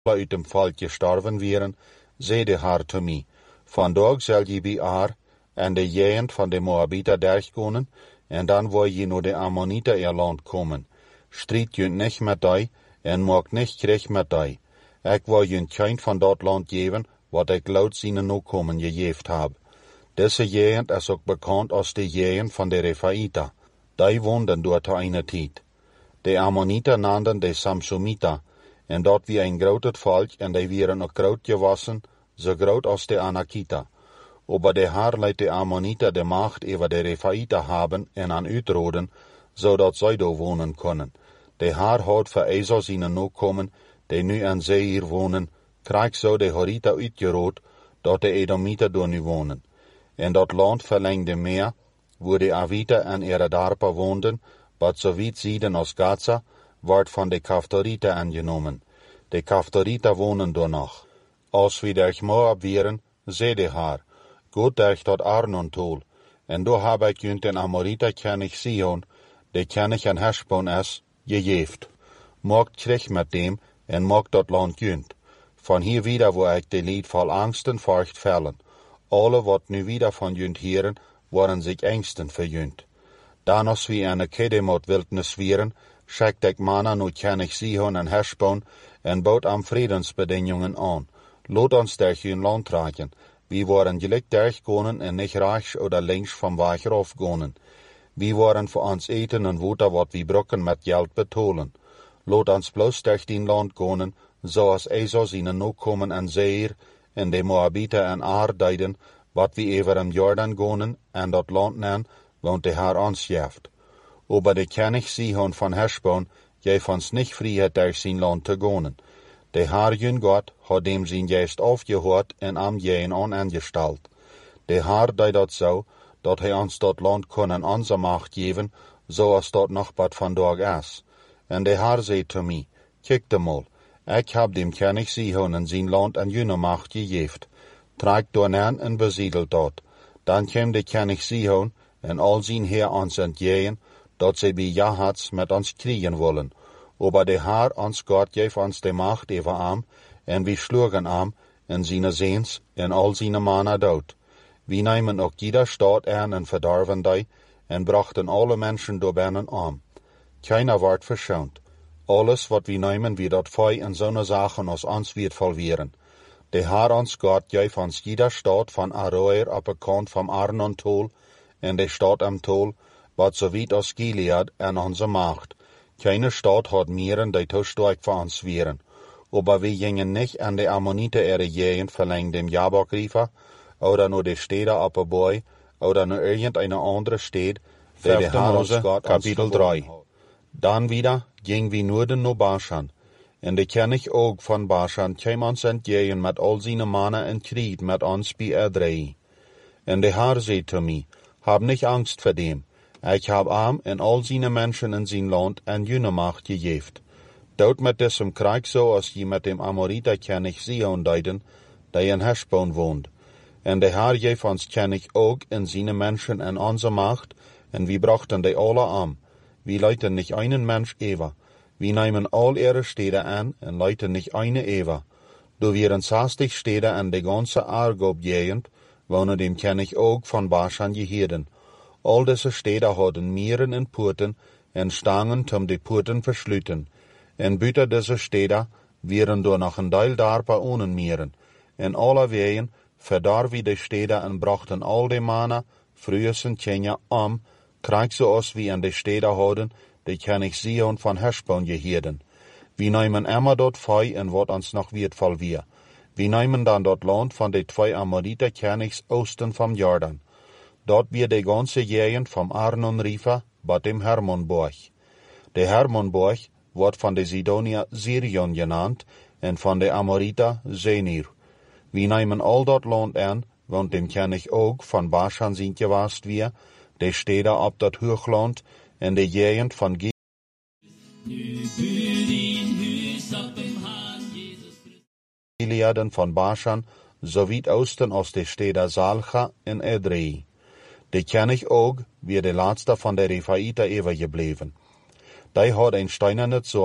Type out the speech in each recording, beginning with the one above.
uit dem volk gestorven wieren, zei de Heer te mij, vandaag zal je bij Ar en de jegend van de Moabiter durchkomen, en dan wil je naar de Ammoniter land komen. Strijd je niet met die, en maak niet krijg met die. Ik wil je geen van dat land geven, wat ik laut zijn nakomen gegeven heb. Deze jegend is ook bekend als de jegend van de Refaïta. Die woonden door te eine tijd. De Ammoniter naamden de Samsumiter, en dat wie een groot volk, en die wieren ook groot gewassen, zo groot als de Anakita. Aber de Heer leidt de Ammoniter de macht over de Refaïta hebben en aan uitroden, zodat zij daar wonen kunnen. De Heer houdt voor Esau zijn nakomen, die nu aan Seir wonen, krijgt zo de Horita uitgerood, dat de Edomiter daar nu wonen. En dat land verlengde meer, waar de Aviter en ihre dorpen woonden, wat zo weit zieden als Gaza, wordt van de Kaftoriter aangenomen. De Kaftoriter wonen daar nog. Als we durch Moab wieren, zei de Heer, goed durch dat Arnon-tol, en daar heb ik junt den Amoriter König Sihon, de König en Heshbon is, gegeven. Maak krijg met dem, en maak dat land junt. Van hier wieder waar ik de lied vol angsten furcht vallen. Alle wat nu wieder van junt heren, waren zich angsten verjunt. Dan als we aan de Kedemot wildnis wieren, schickt ik mannen naar König Sihon en Heshbon, en bood am Friedensbedingungen aan. Laat ons durch hun land trekken. We waren gelijk durchkomen en niet rechts oder links van weg afgonen. We waren voor ons eten en water wat we brokken met geld betolen. Laat ons bloos durch die land gonen, zoals Esau zijn nakomen en Seir, en de Moabiter en Ar deiden, wat we over een Jordan gonen, en dat land nen, want de Heer ons geeft. Aber de König Sihon van Heshbon geeft ons niet vrijheid durch zijn land te gonen. De Heer jun God had hem zijn geest afgehoord en am jeen aan aangesteld. De Heer deed dat zo, dat hij ons dat land kon in onze macht geven, zoals dat nog wat vandaag is. En de Heer zei te mij, kijk de mal, ik heb dem König Sihon en zijn land in jullie macht gegeven. Trek door neer en besiedelt dat. Dan kwam de König Sihon en al zijn heer ons entgegen, dat zij bij Jahats met ons kriegen willen. Aber de Heer ons God geeft ons de macht over am, en we sloegen am, en zijn zeens, en al zijn mannen dood. We nemen ook jeder stad aan en verdorven die, en brachten alle mensen door binnen om. Keiner wordt verschoond. Alles wat we nemen, wie dat vij en zo'n zaken als ons wird verweren. De Heer ons God geeft ons jeder stad van Aroer op de kant van Arnon-tol, en de stad am tol, wat zo weit als Gilead en onze macht. Keine stad had mieren die te sterk voor ons wieren. Aber we gingen niet aan de Ammoniter ihre Gegend verlang dem Jabok-River, oder naar de steden op de boy, oder naar irgendeine andere stad, die de Heer ons God Kapitel 3. Dan wieder ging we noorden naar Bashan, en de König ook van Bashan kwam ons entgegen met al zijn mannen en krieg met ons bij Edrei. En de Heer zei te mij, heb niet angst voor dem. Ik heb hem en al zijn mensen in zijn land en jullie macht gegeven. Dood met diesem krijg zoals je met dem Amoriter König Sihon deiden, die in Heshbon woont. En de Heer geeft ons König ook en zijn mensen en onze macht, en we brachten die alle am. We leiten niet einen Mensch over. We nemen al ihre steden aan en leiten niet eine over. Door wieren 60 steden en de ganze Argob-Gegend, wonen dem König ook van Bashan geheerden. Al deze steden hadden mieren en poorten en stangen om de poorten versluiten. En buiten deze steden wieren door nog een deel daarpa ohne mieren. En alle wegen verdorven de steden en brachten al de mannen, vroeger en kinderen om, krijg zoals we in de steden hadden, de König Sihon van Heshbon geheerden. We nemen immer dat vij en wat ons nog wird verweer. We nemen dan dat land van de 2 Amoriter Königs oosten van Jordan. Dat weer de ganze Gegend vom Arnon-River bij dem Hermonborg. De Hermonborg wordt van de Sidonier Sirion genaamd en van de Amoriter Senir. We nemen al dat land aan, want dem König ook van Bashan zijn gewaast weer, de steden op dat hoogland en de Gegend van Gileaden van Bashan, zowiet oosten als de steden Salcha en Edrei. De König ook weer de laatste van de Refaïten overgebleven. Die had een steinerne zorg,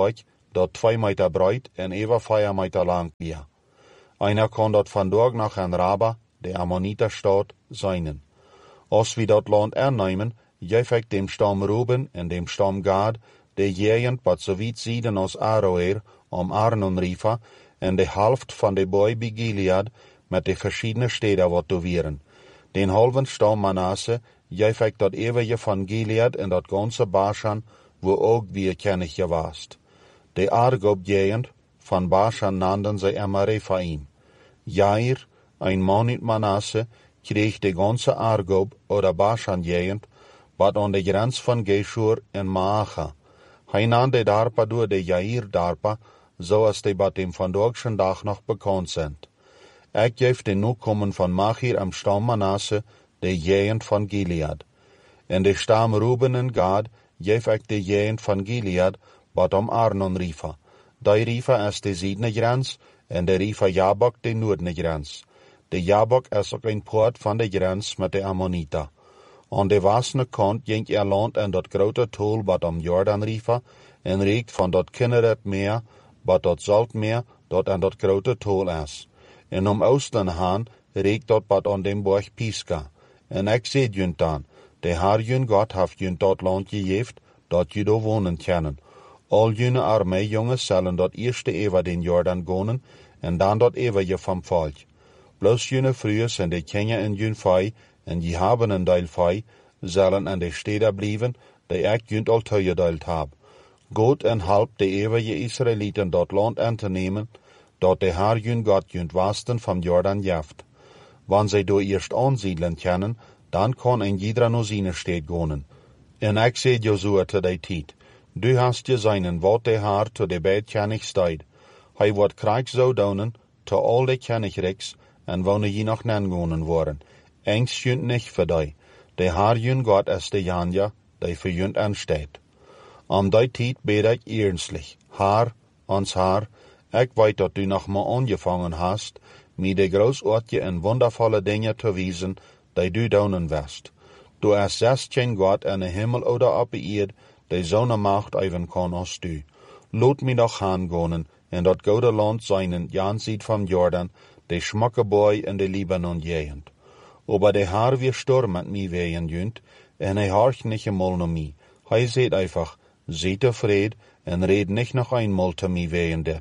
dat 2 Meter breit en over 4 Meter lang weer. Einer kon dat vandaag nach en Raba, de Ammoniterstaat, zijn. Als we dat land aannemen, geef ik dem stam Ruben en dem stam Gad, de gegend wat zo weit zieden als Aroer, om Arnon Rifa, en de helft van de boy bij Gilead, met de verschiedene steden wat toeweren. Den halven stam Manasse, geef ik dat eeuwige van Gilead en dat ganze Bashan, wo ook wie kennig gewaast. De Argob-gegend van Bashan nannten zij Rephaim. Jair, ein Mann uit Manasse, kreeg de ganze Argob oder Bashan-gegend, wat aan de grens van Geshur en Maacha. Hij nannte daarpa door de Jair daarpa, zoals de bij dem vandaagschen dag nog bekend zijn. Ik geef de nukomen van Machir am stam Manasse, de gegend van Gilead. En de stam Ruben en Gad geef ik de gegend van Gilead, wat om Arnon Rifa. Die Rifa is de ziedene grens, en de Rifa Jabok de noordene grens. De Jabok is ook een poort van de grens met de Ammonita. Aan de westelijke kant ging land en dat grote tol wat om Jordan Rifa, en reikt van dat Kinneret meer, wat dat Saltmeer, dat aan dat grote tol is. En om oosten haan, reikt dat wat aan dem borg Pisga. En ik zei junt dan, de Heer jun God heeft junt dat land gegeven, dat je daar wonen kennen. Al june armee jongens zullen dat eerste even den Jordan gonen, en dan dat even je van volk. Bloos june vroeger zijn de kenja in jun vij, en je hebben een deel vij, zullen aan de steden blijven, die ik junt al toegedeeld heb. God en help de eeuwige Israëlieten dat land aan te nemen, dat de Heer jun God junt westen van Jordan jeft. Wanneer zij door eerst aansiedelen kennen, dan kan een jeder naar zijn stad gonen. En ik zei Josua te die tijd, du hast gezien wat de Heer te de beid kennig staat. Hij wordt krijg zo doen, te al de kennigriks, en wanneer je nog nengonen worden. Engst junt nicht voor die. De Heer jun God is de Janja, die voor junt aanstaat. Om die tijd bid ik ernstlich, Heer, ons Heer, ik weet dat du nog maar aangevangen hast, mij de grootsoortje en wondervolle dingen te wijzen, die du doen wirst. Du is zelfs geen God in de hemel oder op de eerd, die zo'n macht even kan als du. Laat mij nog gaan gonen, en dat goede land zijn, janziet van Jordan, de schmakke boy in de Libanon gegend. Aber de Heer weer storm met mij wegen junt, en hij horcht niet eenmaal naar mij. Hij zegt einfach, sei tevreden, en red nicht noch einmal te mij wegen dit.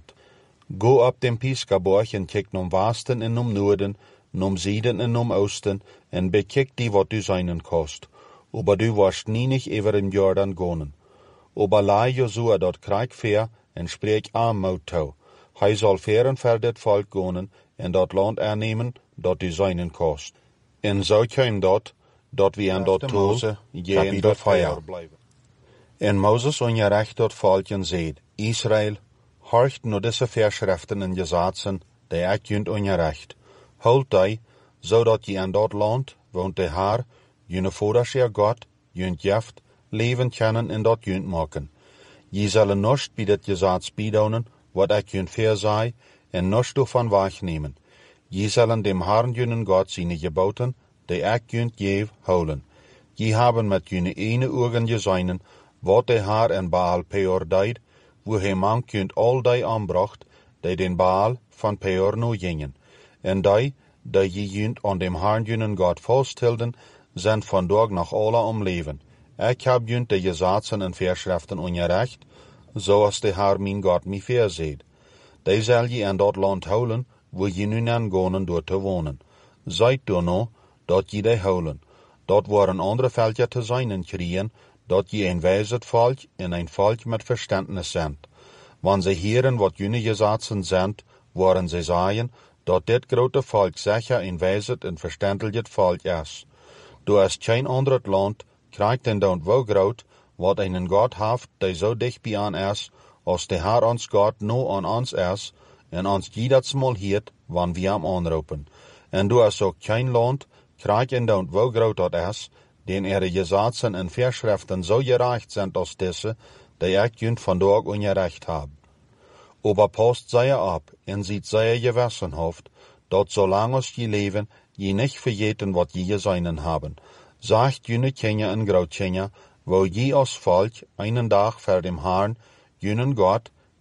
Go op dem Pisgaborg en kijk om westen en om noorden, om zuiden en om oosten, en bekijk die wat du zijn kost. Aber du warst nie nicht über den Jordan gonen. Aber lei Josua dort Krieg fair, en spreek Armut toe. Hij zal feren ver dit volk gonen, en dat land aannemen, dat du zijn kost. En zo kwam dat we aan dat toe, geen dat feier. En Moses ongerecht dat volk en zeid, Israël, horcht nur diese Verschriften en Gesetzen, die ik junt ongerecht. Holt die, zodat je aan dat land, woont de Heer, june voorderscher God, junt jeft, leven kennen en dat junt maken. Je zullen nooit bij dit gezats bijdonen, wat ik junt verzei, en nooit daarvan wegnemen. Je zullen dem Herrn junen God zijn geboten, die ik junt geef, houden. Je hebben met june ene ogen gezien, wat de Heer en Baal Peor deed, wo hij mank junt al die aanbracht, die den Baal van Peor nu gingen. En die je junt aan dem Herrn junen God vasthielden, zijn vandaag nog alle om leven. Ik heb junt de gesetzen en verschriften ongerecht, zoals de Heer mijn God mij verzeet. Die zal je in dat land houden, wo je nu aangonen door te wonen. Zijt door nou, dat je die houden. Dat waren andere veldje te zijn en kriegen, dat je een wijzend volk en een volk met verstandnis zijn. Wanneer ze heren wat jullie gesetzen zijn, waren ze zeggen, dat dit grote volk zeker een wijzend en verstandelijk volk is. Du is geen ander land, krijgt en dan wel groot, wat een God heeft, die zo dicht bij aan is, als de Heer ons God nu aan ons is, en ons jedersmal hiert, wanneer we hem aanroepen. En du is ook geen land, krijgt en dan wel groot dat is, den ihre Gesetzen en Verschriften so gerecht sind als diese, die ich junt vandaag ongerecht hab. Aber passt sei ab, en sieht sei gewissenhaft, dat solang als je leven, je nicht vergeten wat je gesehen haben. Sagt jene Kinder en Grootkinder, wo je als Volk einen Tag vor dem Herrn, jenen Gott,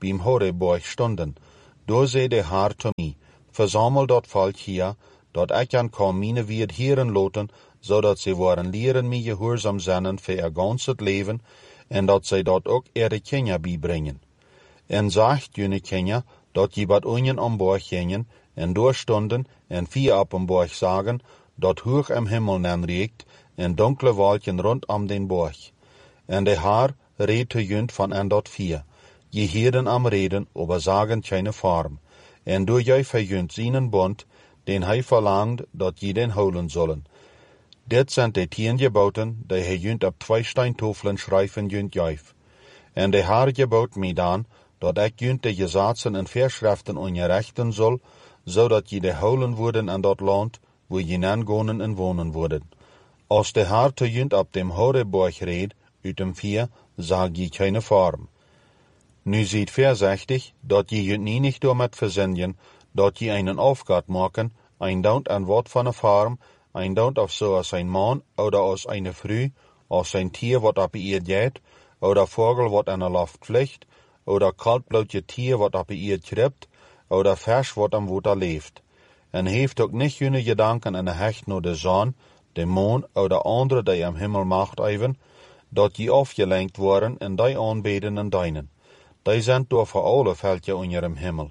beim Horebuch stonden. Door zei de Heer tot mij, verzamel dat volk hier, dat ik kan mine wierd heren loten, zodat ze worden leren mij gehoorzaam zijn voor gans het leven, en dat zij dat ook erkennen bijbrengen. En zegt jullie kennen, dat je wat onjen om borg gingen, en doorstonden, en vier op een borg zagen, dat hoog im hemel nenreikt, en donkere wolken rondom den borg. En de Heer reed te junt van en dat vier. Je hierden am reden, over zagen keine vorm. En door jij verjunt zijn bond, den hij verlangt dat je den houden zullen. Dit zijn de 10 geboten, die hij junt op 2 steintafelen schrijven junt juif. En de Heer gebood mij dan, dat ik junt de gezaten en verschriften ongerechten zal, zodat je de houden worden aan dat land, waar je nangonen en wonen worden. Als de Heer te junt op dem Horebuch reed, uit dem vier, zag je keine vorm. Nu ziet voorzichtig, dat je junt niet door met verzinnen, dat je einen afgaat maken, een daunt aan wat van een vorm, een daunt of zoals een man, oder als een vrouw, als een tier wat op eerd gaat, oder vogel wat aan de lucht vliegt, oder kaltbloedje tier wat op eerd kript, oder vers wat am water leeft. En heeft ook niet jullie gedanken en hecht naar de zon, de maan, oder andere die am hemel macht even, dat je afgelenkt worden en die aanbeden en dienen. Die zijn door voor alle veltje onder hem hemel.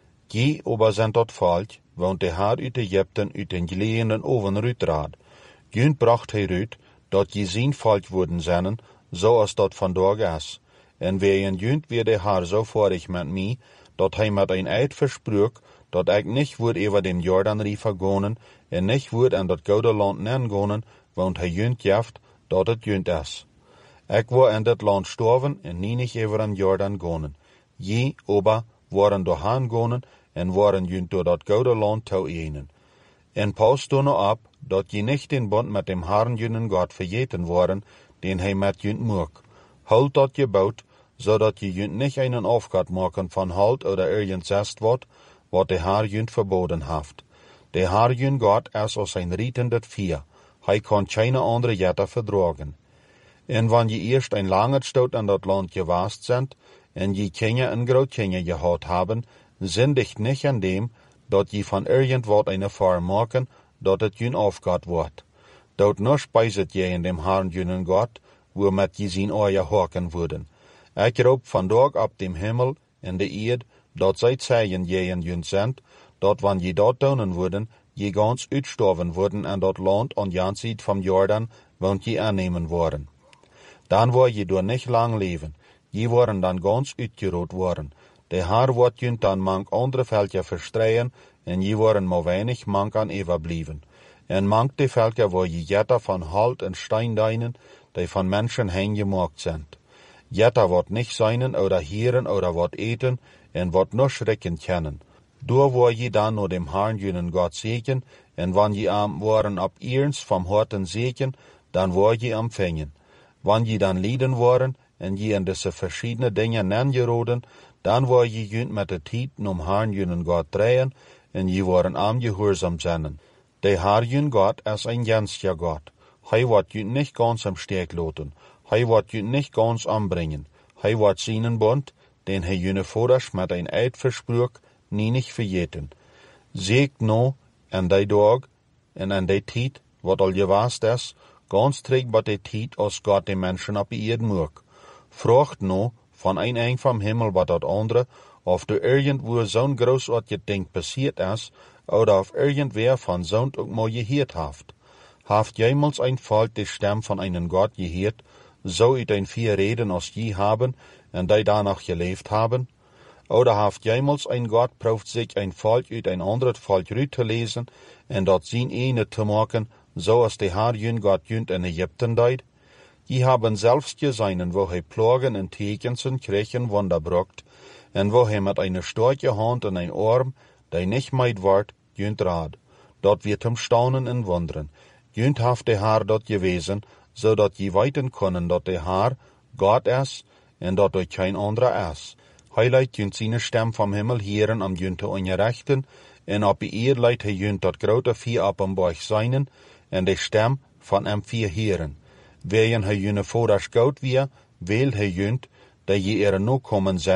Je ober zijn dat volk, want de Heer uit Egypten uit den geleenden oven uitraad. Junt bracht hij uit, dat je zijn volk worden zijn, zoals dat vandaag is. En weien junt weer de Heer zo vorig met mij, dat hij met een eid versprook, dat ik niet word over den Jordanriver gonen, en niet word aan dat gouden land nengonen, want hij junt jeft, dat het junt is. Ik word in dit land sterven en niet over een Jordan gonen. Je, ober, worden doorheen gonen en worden junt door dat gouden land toeënen. En pas toen op, dat je niet den bond met dem Herrn junnen God vergeten worden, den hij met junt moek. Houd dat gebod, zodat je junt niet einen afgaat maken van halt oder ergens wat de Heer junt verboden heeft. De Heer junt God is als een rietendet vier. Hij kan keine andere jetter verdragen. En wanneer je eerst een lange stoot aan dat land gewaast bent, en je kinderen en grootkinderen gehad hebben, zindigt niet aan dem, dat je van irgendwat een vorm maken, dat het jun afgaat wordt. Dat nog spijzet je in dem Herrn junnen God, waarmet je zien oor haken worden. Ik roep vandaag op dem hemel en de eerd, dat zij zeggen je en jun zijn, dat wanneer je dat doen worden, je gans uitsterven worden aan dat land aan jan zijde van Jordan, want je aannemen worden. Dan word je door niet lang leven. Je worden dan gans uitgerood worden. De Heer wordt je dan mank andere velken verstreien, en je worden maar weinig mank aan overblijven. En mank de velken waar je jetter van hout en steen dienen, die van mensen heen gemaakt zijn. Jetter wordt niet zijn, oder hieren, oder wat eten, en wordt nog schrikken kennen. Door word je dan naar dem Herrn junnen God zeken, en wanneer je am worden op eens van harten zeken, dan word je ontvangen. Wanneer je dan lijden worden, en je in deze verschillende dingen nengeroden, dan word je junt met de tijd nom Herrn junnen God draaien, en je worden aangehoorzaam zijn. De Heer jun God is een genscher God. Hij wordt junt niet gans am steek laten. Hij wordt junt niet gans aanbrengen. Hij wordt zijn bond, den hij junne voorders met een eid versprook, niet vergeten. Zeekt nou, en die dag, en aan die tijd, wat al gewaast is, gans terug bij de tijd als God de mensen op de eerd moek. Vraagt nou, van een eind van hemel wat dat andere, of er irgendwo zo'n groot wat je denkt passiert is, oder of irgendwer van zo'n ook maar geheerd heeft. Haft jemals een volk de stem van einen God geheerd, zo uit een vier reden als je hebben, en die danach geleefd hebben? Oder haft jemals een God proeft zich een volk uit een ander volk uit te lezen, en dat zijn ene te maken, zoals de Heer jun God junt in Egypten deed? Je hebben zelfs gezien wo hij plagen en tekens en krechen wonderbrocht, en wo hij met een sterke hand en een arm, die niet meid wordt, junt raad. Dat wird hem staunen en wonderen. Junt heeft de Heer dat gewezen, zodat je weten kunnen dat de Heer God is, en dat er geen andere is. Hij leidt junt zijn stem van hemel heren om junt te onrechten, en op de eerd leidt hij junt dat grote vier op een borg zijnen, en de stem van hem vier heren. Weien hij junne voorders goud weer, wil hij junt, dat je er nu komen zend,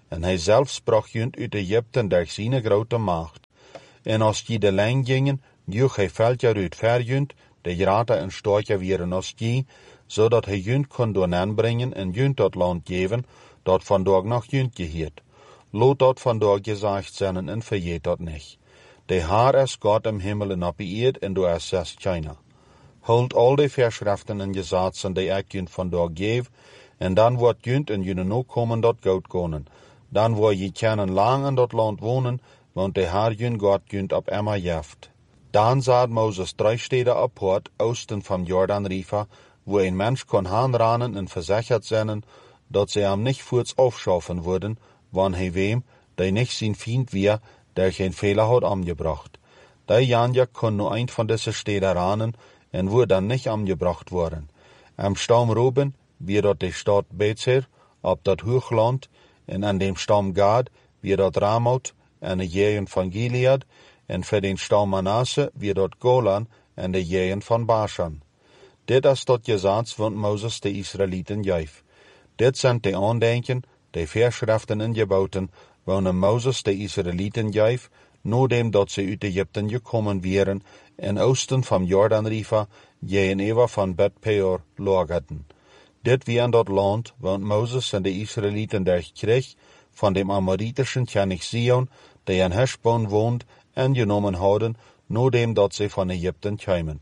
en hij zelfs bracht junt uit Egypten durch zijn grote macht. En als die de lijn gingen, joeg hij veldje uit ver junt, de groter en sterker wieren als die, zodat hij junt kon doornan brengen en junt dat land geven, dat vandaag nog junt geheert. Laat dat vandaag gezegd zijn en vergeet dat niet. De Heer is God im Himmel en op de eerd en door zes China. Houd al die verschriften en gesetzen die ik junt vandaag geef, en dan wordt junt en jullie nog komen dat goud konen. Dan wil je kunnen lang in dat land wonen, want de Heer junt God junt op Emma jeft. Dan zat Mozes 3 steden apart, oosten van Jordan-River, wo een mens kon aanranen en verzekerd zijn, dat ze hem niet voorts afschaffen worden, wanneer hij weem, die niet zijn vriend weer, der geen Fehler had omgebracht. Die Janja kon nu een van deze steden ranen, en wordt dan niet omgebracht worden. Am stam Ruben, wie dat de stad Betzer, op dat hoogland, en aan dem stam Gad, wie dat Ramoth, en de gegend van Gilead, en voor den stam Manasse, wie dat Golan, en de gegend van Bashan. Dit is dat gezag wat Mozes de Israëlieten geef. Dit zijn de aandenken, de verschriften en geboden, wanneer Mozes de Israëlieten geef, nadat dat ze uit Egypten gekomen waren, en oosten van Jordan-River, gegenüber van Bet-Peor lagerden. Dit weer dat land, want Mozes en de Israëlieten der kreeg, van dem Amoritischen koning Sion, die in Heshbon woont, en genomen hadden, nadat dat ze van Egypten kwamen.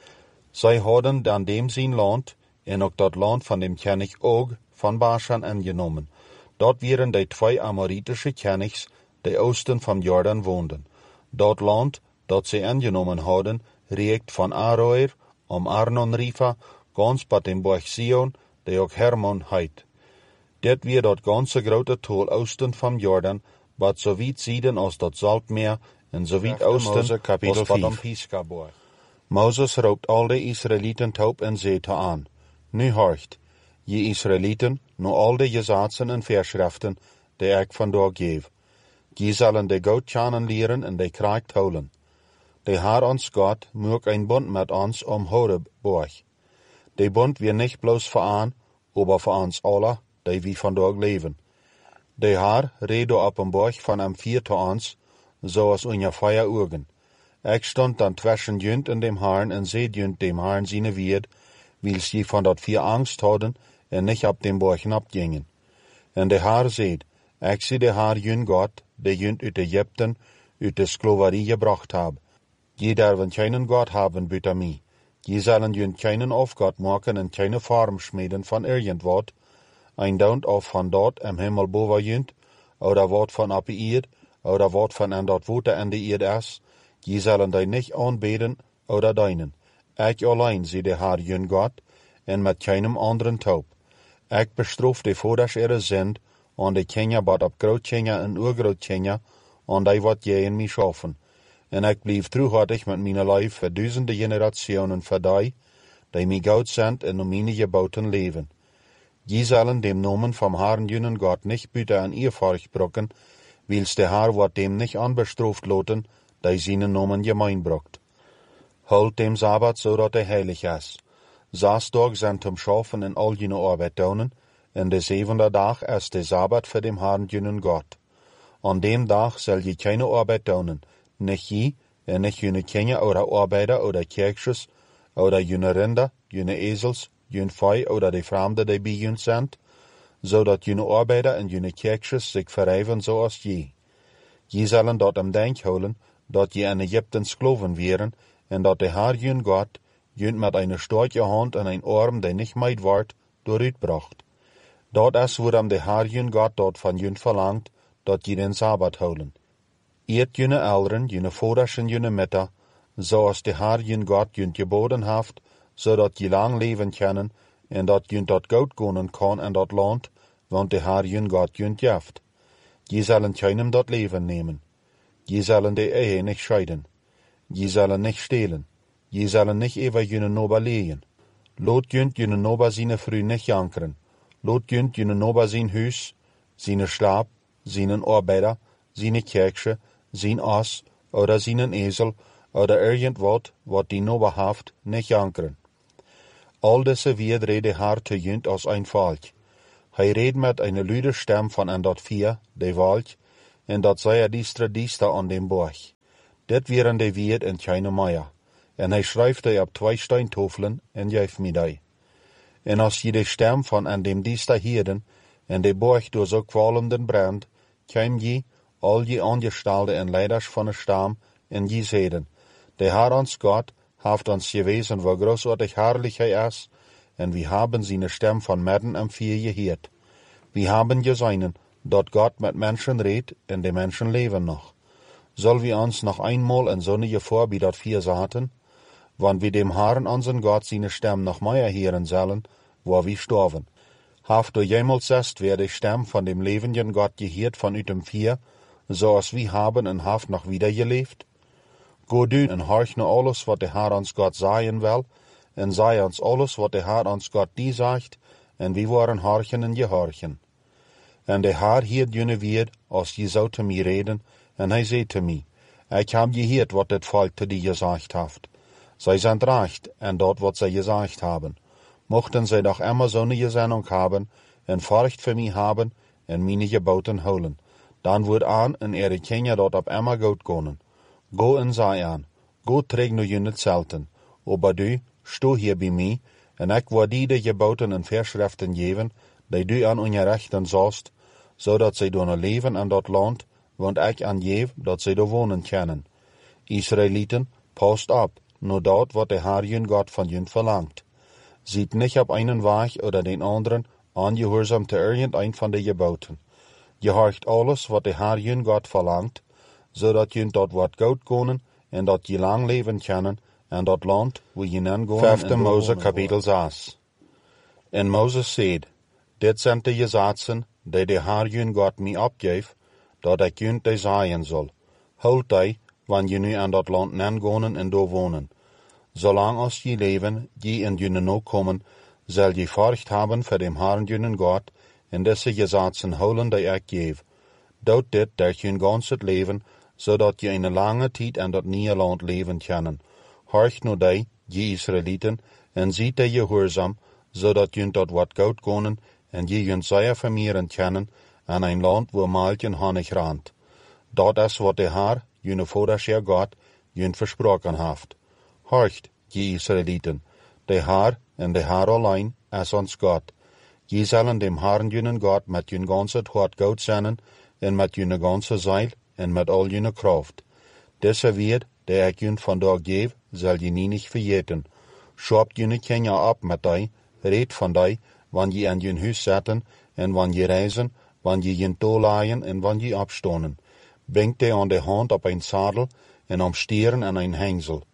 Zij hadden dan dem zijn land, en ook dat land van dem koning Og van Bashan aangenomen. Dat waren de 2 Amoritische konings, die oosten van Jordan woonden. Dat land, dat ze aangenomen hadden, reikt van Aroer, om Arnon-River, gans bij dem berg Sion, die ook Hermon heet. Dit weer dat ganse grote tol oosten van Jordan, wat zo wiet zieden als dat Zaltmeer, en zo wiet oosten als wat am Pisgaborg. Mozes roept al de Israëlieten op en zegt aan, nu hoort, je Israëlieten, nu al de gesetzen en verschriften, die ik vandaag geef. Je zullen de goed kennen leren en de kracht houden. De Heer ons God maakt een bond met ons om Horeborg. De bond weer niet bloos voor aan, maar voor ons alle, die we vandaag leven. De Heer reed op een borg van hem 4 te ons, zoals onze 4 ogen. Ik stond dan tussen junt en dem Heeren en zei junt dem Heeren zijn weerd, wils je van dat 4 angst hadden en niet op dem borg opgingen. En de Heer zei, ik zie de Heer jun God, die junt uit Egypten, uit de sklaverie gebracht heb. Je derven geen God hebben buiten mij. Je zullen junt geen afgod maken en geen vorm smeden van irgendwat, een daunt of van dat im Himmel boven junt, oder wat van op de eerd, oder wat van aan dat water aan de eerd is. Je zullen die niet aanbeden oder dienen. Ik alleen zie de Heer jun God, en met keinem anderen taub. Ik bestraf de vaders ihre zend, aan de kinderen wat op grootkinderen en oergrootkinderen, aan die wat jij in mij schaffen. En ik blijf truhartig met mijn lijf voor duizenden generationen voor die mij goud zendt en om mijn geboten leven. Je zullen dem nomen van Herrn junnen God niet buiten aan eervarig brokken, wils de Heer wordt dem niet aanbestraft laten, die zijn nomen gemeen brokt. Houd dem Sabbat zodat hij heilig is. 6 dagen zijn om schaffen en al jene arbeid doen, en de 7e dag is de Sabbat voor dem Herrn junnen God. Aan dem dag zal je keine arbeid doen, nicht je, en nicht jene kinderen oder arbeider oder kerkjes, oder jene rinder, jene ezels, jene vee oder de vreemden die bij jun zijn, zodat jene arbeider en jene kerkjes zich verrijven zoals je. Je zullen dat am denk houden, dat je in Egypten skloven wären, en dat de Heer jun God, jun met een sterke hand en een arm die niet meid wordt, dooruitbracht. Dat is waarom de Heer jun God dat van jun verlangt, dat je den Sabbat houden. Eet jene ouderen, jene vaders en jene mitter, zoals de Heer jun God jun geboden heeft, zodat je lang leven kunnen, en dat jun dat goud konen kan in dat land, want de Heer jun God jun geeft. Je zullen keinem dat leven nemen. Je zullen de ehe niet scheiden. Je zullen niet stelen. Je zullen niet over jene noba leien. Laat junt jene noba zijn vrouw niet jankeren. Laat junt jene noba zijn huis, zijn slaap, zijn arbeider, zijn kerkje, zijn as, oder zijn ezel, oder irgendwat, wat die noba heeft, niet jankeren. Al deze weer reed de Heer te junt als een volk. Hij reed met een luide stem van en dat vier, de wolk, en dat zei diestra aan den boog. Dit wieren de wierd en keine Meier. En hij schrijft die op 2 steintofelen en geeft me die. En als je de stem van en dem diestra hierden, en de boog door zo kwalenden brand, kwam je, al je aangestalde en leiders van de stam, en je zeiden, de Heer ons God heeft ons gewezen waar großartig herrlich hij is, en we hebben zijn stem van midden en vier gehoord. We hebben gezien dat God met mensen redt en de mensen leven nog. Zal we ons nog eenmaal een zonnige voor bij dat vier zaten? Want we dem Herren onze God zijn stem nog meer horen zullen, waar we sterven. Heeft u jemals zest weer de stem van dem levenden God gehoord vanuit dem vier, zoals we hebben en heeft nog wieder geleefd? Go du en horch naar alles wat de Heer ons God zeggen wil, en zei ons alles wat de Heer ons God die zegt, en we worden horchen en gehorchen. En de Heer hield jullie weer, als je zou te mij reden, en hij zei te mij, ik heb gehoord wat dit volk te die gezegd heeft. Zij zijn recht, en dat wat zij gezegd hebben. Mochten zij doch immer zo'n gezending hebben, en furcht voor mij hebben, en mijn geboten houden. Dan wordt aan en erkennen dat op immer goed gaan. Go en zei aan, go terug naar jullie zelten. Aber du, sto hier bij mij, en ik wil die de geboten en verschriften geven, die du aan je rechten zost, zodat zij doen leven aan dat land, want ik aan geef dat zij er wonen kunnen. Israëlieten, past op, naar dat wat de Heer jun God van jun verlangt. Ziet niet op een weg oder den anderen ongehoorzaam te irgendein van de geboten. Je hoort alles wat de Heer jun God verlangt, zodat jun dat wat goed kunnen en dat je lang leven kunnen en dat land waar je nan gaan. 5 Mose kapitel 6. En Moses zeid, dit zijn de gesetzen die de Heer jun God mij opgeeft, dat ik jun die zeggen zal. Houd die, wanneer je nu aan dat land nan gaan en door wonen. Zolang als je leven, je en jullie nog komen, zal je furcht hebben voor dem Herrn jullie God, en deze gesetzen houden die ik geef. Dood dit durch je ganze leven, zodat je een lange tijd aan dat nieuwe land leven kunnen. Horch nu die, je Israëlieten, en ziet die gehoorzaam, zodat je dat wat goed kunnen, en je je zeer vermeeren kunnen, aan een land waar melk en honig randt. Dat is wat de Heer, jullie voorderscher God, jullie versproken heeft. Horcht, je Israëlieten, de Heer en de Heer alleen is ons God. Je zullen dem Herrn jullie God met jullie ganse hart goed zijn, en met jullie ganse ziel, en met al jullie kracht. Deze woord, die ik jullie vandaag geef, zal je niet vergeten. Schop jullie kinderen op met die, red van die, wanneer je in jullie huis zitten, en wanneer je reizen, wanneer je toelaaien en wanneer je opstonen. Brengt die aan de hand op een zadel, en om stieren en een hengsel.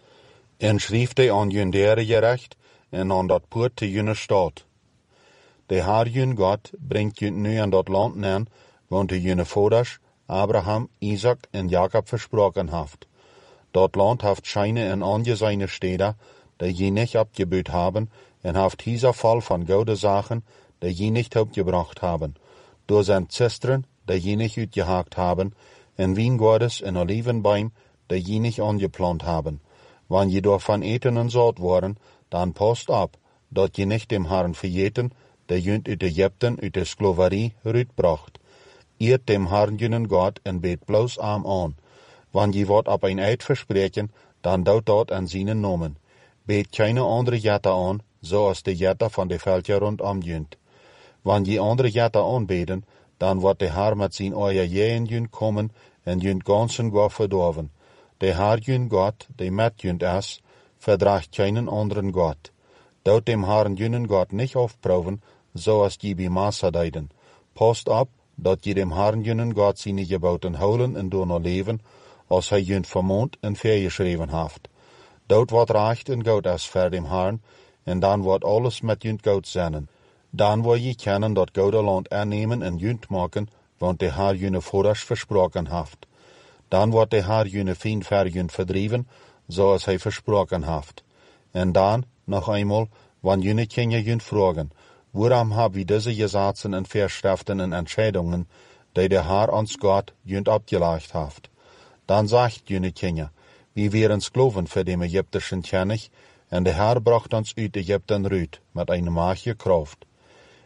En schreef die aan jullie derde gerecht, en aan dat poort te jullie stad. De Heer jullie God brengt jullie nu aan dat land neer, want de jullie vaders, Abraham, Isaac en Jacob versproken heeft. Dat land heeft scheine en aangezijne steden, die je niet opgebouwd hebben, en heeft dieser val van gouden zaken, die je niet opgebracht hebben. Door zijn zesteren, die je niet uitgehaakt hebben, en wijngaardes en olivenboom, die je niet aangeplant hebben. Wanneer je daarvan eten en zout worden, dan past op, dat je niet dem Herrn vergeten, die je uit Egypten, uit de slaverie, uitbracht. Eert dem Herrn jullie God en beet bloos aan. Wanneer je wat op een eid verspreken, dan doet dat aan zijn nomen. Beet keine andere jette aan, zoals de jette van de veldje rondom junt. Wanneer je andere jette aanbeden, dan wordt de Heer met zijn eigen jeën junt komen en junt ganzen God verdorven. De Heer junt God, die met junt is, verdraagt keinen anderen God. Dout dem Herrn jullie God niet afproeven, zoals je bij Massa deiden. Past op, dat je dem Herrn jullie God zijn geboten houden en door leven, als hij junt vermoond en vergeschreven heeft. Dout wat recht en goed is voor dem Herrn, en dan wordt alles met junt goed zijn. Dan wil je kennen dat goede land aannemen en junt maken, want de Heer jullie vaders versproken heeft. Dan wordt de Heer jullie vijand voor junt verdreven, zoals hij versproken heeft. En dan, nog eenmaal, wanneer jullie kinderen junt vragen, waarom hebben we deze gesetzen en verschriften en entscheidungen, die de Heer ons God junt opgelegd heeft? Dan zegt jullie kinderen, we waren skloven voor de Egyptischen König, en de Heer bracht ons uit Egypten uit, met een machtige kracht.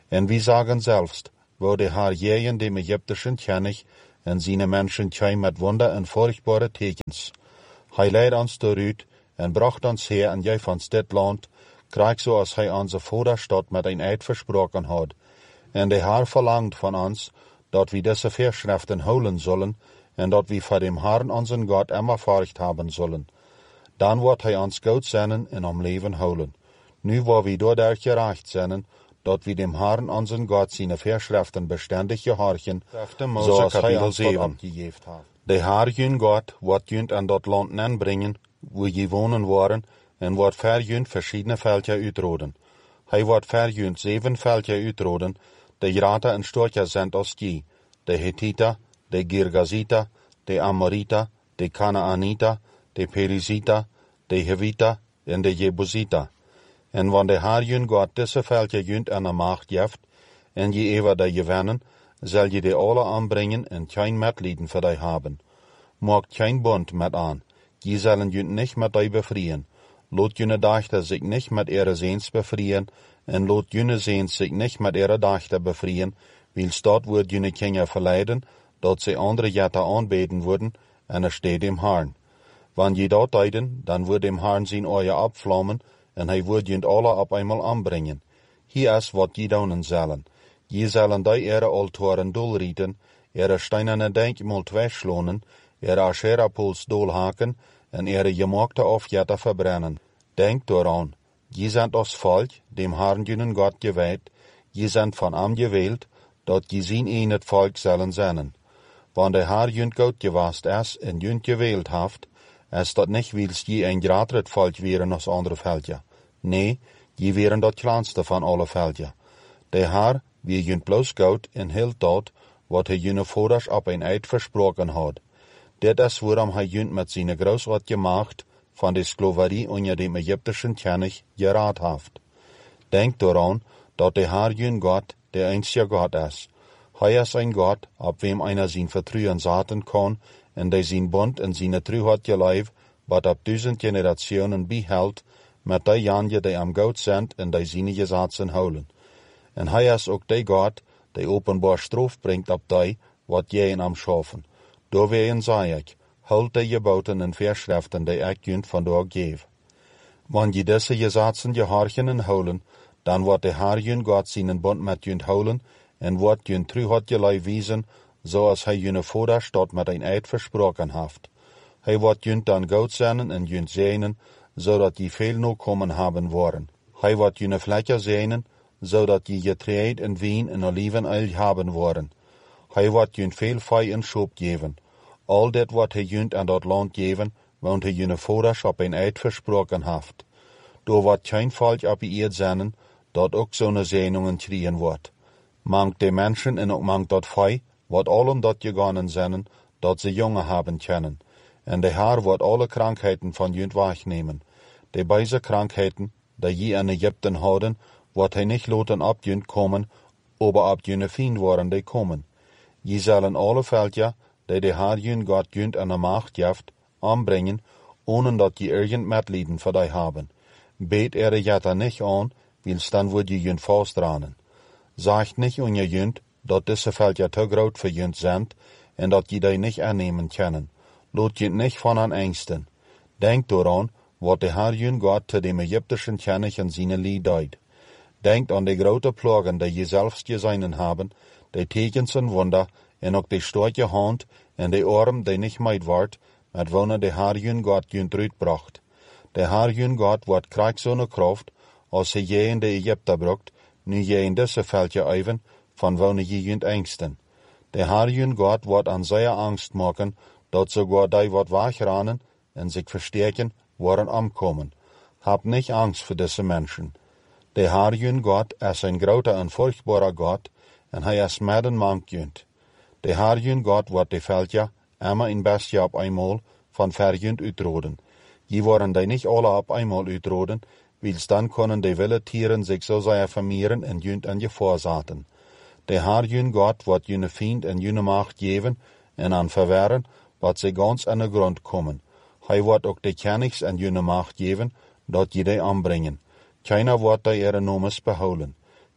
En wie sagen selbst, wo de Haar jähen dem Ägyptischen kennig en seine Menschen tjei met wonder en furchtbare tekens. Hij leid ons daaruit en bracht ons her en gaf ons dit land, krijg zoals hij onze voeders tot met een eed versproken had. En de Haar verlangt van ons, dat we deze Verschriften houden zullen, en dat we voor dem Herrn onze God immer furcht hebben zullen. Dan wordt hij ons goed zenden en om leven houden. Nu waar we doordat gerecht zijn, dat we dem Herrn onze God zijn Verschriften bestendig gehorchen, zoals hij ons dat opgegeven heeft. De Heer jun God wordt junt aan dat land nenbrengen, wo je wonen waren, en wordt verjunt verschillende veldje uitroden. Hij wordt verjunt 7 veldje uitroden, de grote en sterke zijn als die, de Hethita, de Girgazita, de Amorita, de Canaanita, de Perizita, de Hevita en de Jebusita. En wanneer de Heer jun God deze veldje junt aan de macht geeft, en je even de gewinnen, zal je die alle aanbrengen en geen medelijden voor die hebben. Maak geen bond met aan. Je zullen junt niet met die bevrijen. Laat june dachten zich niet met ihre zeens bevrijen, en laat june zeens zich niet met ihre dachten bevrijen, wils dat wordt june kinderen verleiden, dat ze andere jetten aanbeden worden, en er steekt dem Herrn. Wanneer je dat deiden, dan wordt dem Herrn zijn ogen opvlammen, en hij wordt junt alle op eenmaal aanbrengen. Hier is wat je doen zullen. Je zullen die ihre altaren doelrieten, ihre steinerne denkmal wegslonen, ihre Asherah-poels doelhaken, en ihre gemaakte afjetten verbrennen. Denk daaraan, je bent als volk, dem Herrn junen God gewijd, je bent van hem gewählt, dat je zijn een het volk zullen zijn. Wanneer de Heer junt goed gewast is en junt gewählt heeft, is dat niet wils je een groter volk wären als andere veldje. Nee, je wären dat kleinste van alle veldje. De Heer wie junt bloos goed en hield dat, wat hij june voeders op een eed versproken had. Dit is waarom hij junt met zijn grootste macht van de slaverie onder dem Ägyptischen kennig geraad heeft. Denk daaraan dat de Heer jun God de einzige God is. Hij is een God op wem einer zijn vertrouwen zetten kan en die zijn bond en zijn truheid geleef, wat op 1000 generationen behoudt, met die janje die am goed zijn en die zijn gezaten houden. En hij is ook de God die openbaar straf brengt op die wat jij in am schaffen. Doorwegen zei ik, houd de geboten en Verschriften die ik junt vandaag geef. Wanneer je deze gezaten gehorchen en houden, dan wordt de Heer jun God zijn bond met junt houden en wordt jun truheid geleef wezen, zoals hij june voeders tot met een eed versproken heeft. Hij wordt junt dan goed zijn en junt zegenen, zodat je veel nakomen hebben worden. Hij wordt june vlekken zegenen, zodat je getreed en wien en olivenöl hebben worden. Hij wordt junt veel vee en schop geven. Al dit wat hij junt aan dat land geven, want hij june voeders op een eed versproken heeft. Door wat geen volk op je eerd zijn, dat ook zo'n zegeningen kregen wordt. Mangt de mensen en ook mangt dat vee, wat allen dat gegaan zijn, dat ze jongen hebben kennen. En de Heer wordt alle krankheden van junt wegnemen. De beide krankheden, die je in Egypten hadden, wordt hij niet laten op junt komen, aber op june vriend worden die komen. Je zullen alle veldja, die de Heer jun God junt aan de macht geeft, aanbrengen, ohne dat je irgend medlijden voor die hebben. Beet jetta niet aan, wils dan wordt je junt vastdranen. Zegt niet aan je junt, dat deze veldja te groot voor junt zijn, en dat je die niet aannemen kunnen. Laat junt niet van aan angsten. Denk daaraan, wat de Heer jun God te dem Ägyptischen kennig en zijn lied deed. Denk aan de grote plagen die je zelfs gezien hebben, de tekens en wonder, en ook de sterke hand en de arm die niet meid wordt, met wanneer de Heer jun God junt uitbracht. De Heer jun God wordt krijgt zo'n kracht, als hij je in de Egypte bracht, nu je in deze veldje even, van wanneer je junt angsten. De Heer jun God wordt aan zeer angst maken, dat sogar die wat wegrennen en zich versterken, worden omkomen. Hab niet angst voor deze mensen. De Heer jun God is een grote en furchtbare God, en hij is midden mank junt. De Heer jun God wordt de veldja, immer in bestje op eenmaal, van verjunt uitroden. Je worden die niet alle op eenmaal uitroden, wils dan kunnen de wilde tieren zich zo zeer vermeeren en junt aan je voorzaten. De Heer jun God wordt june vriend en june macht geven, en aan verwerren, wat ze gans aan de grond komen. Hij wordt ook de kennigs en june macht geven, dat je die aanbrengen. Keiner wordt die ihre nomes behouden.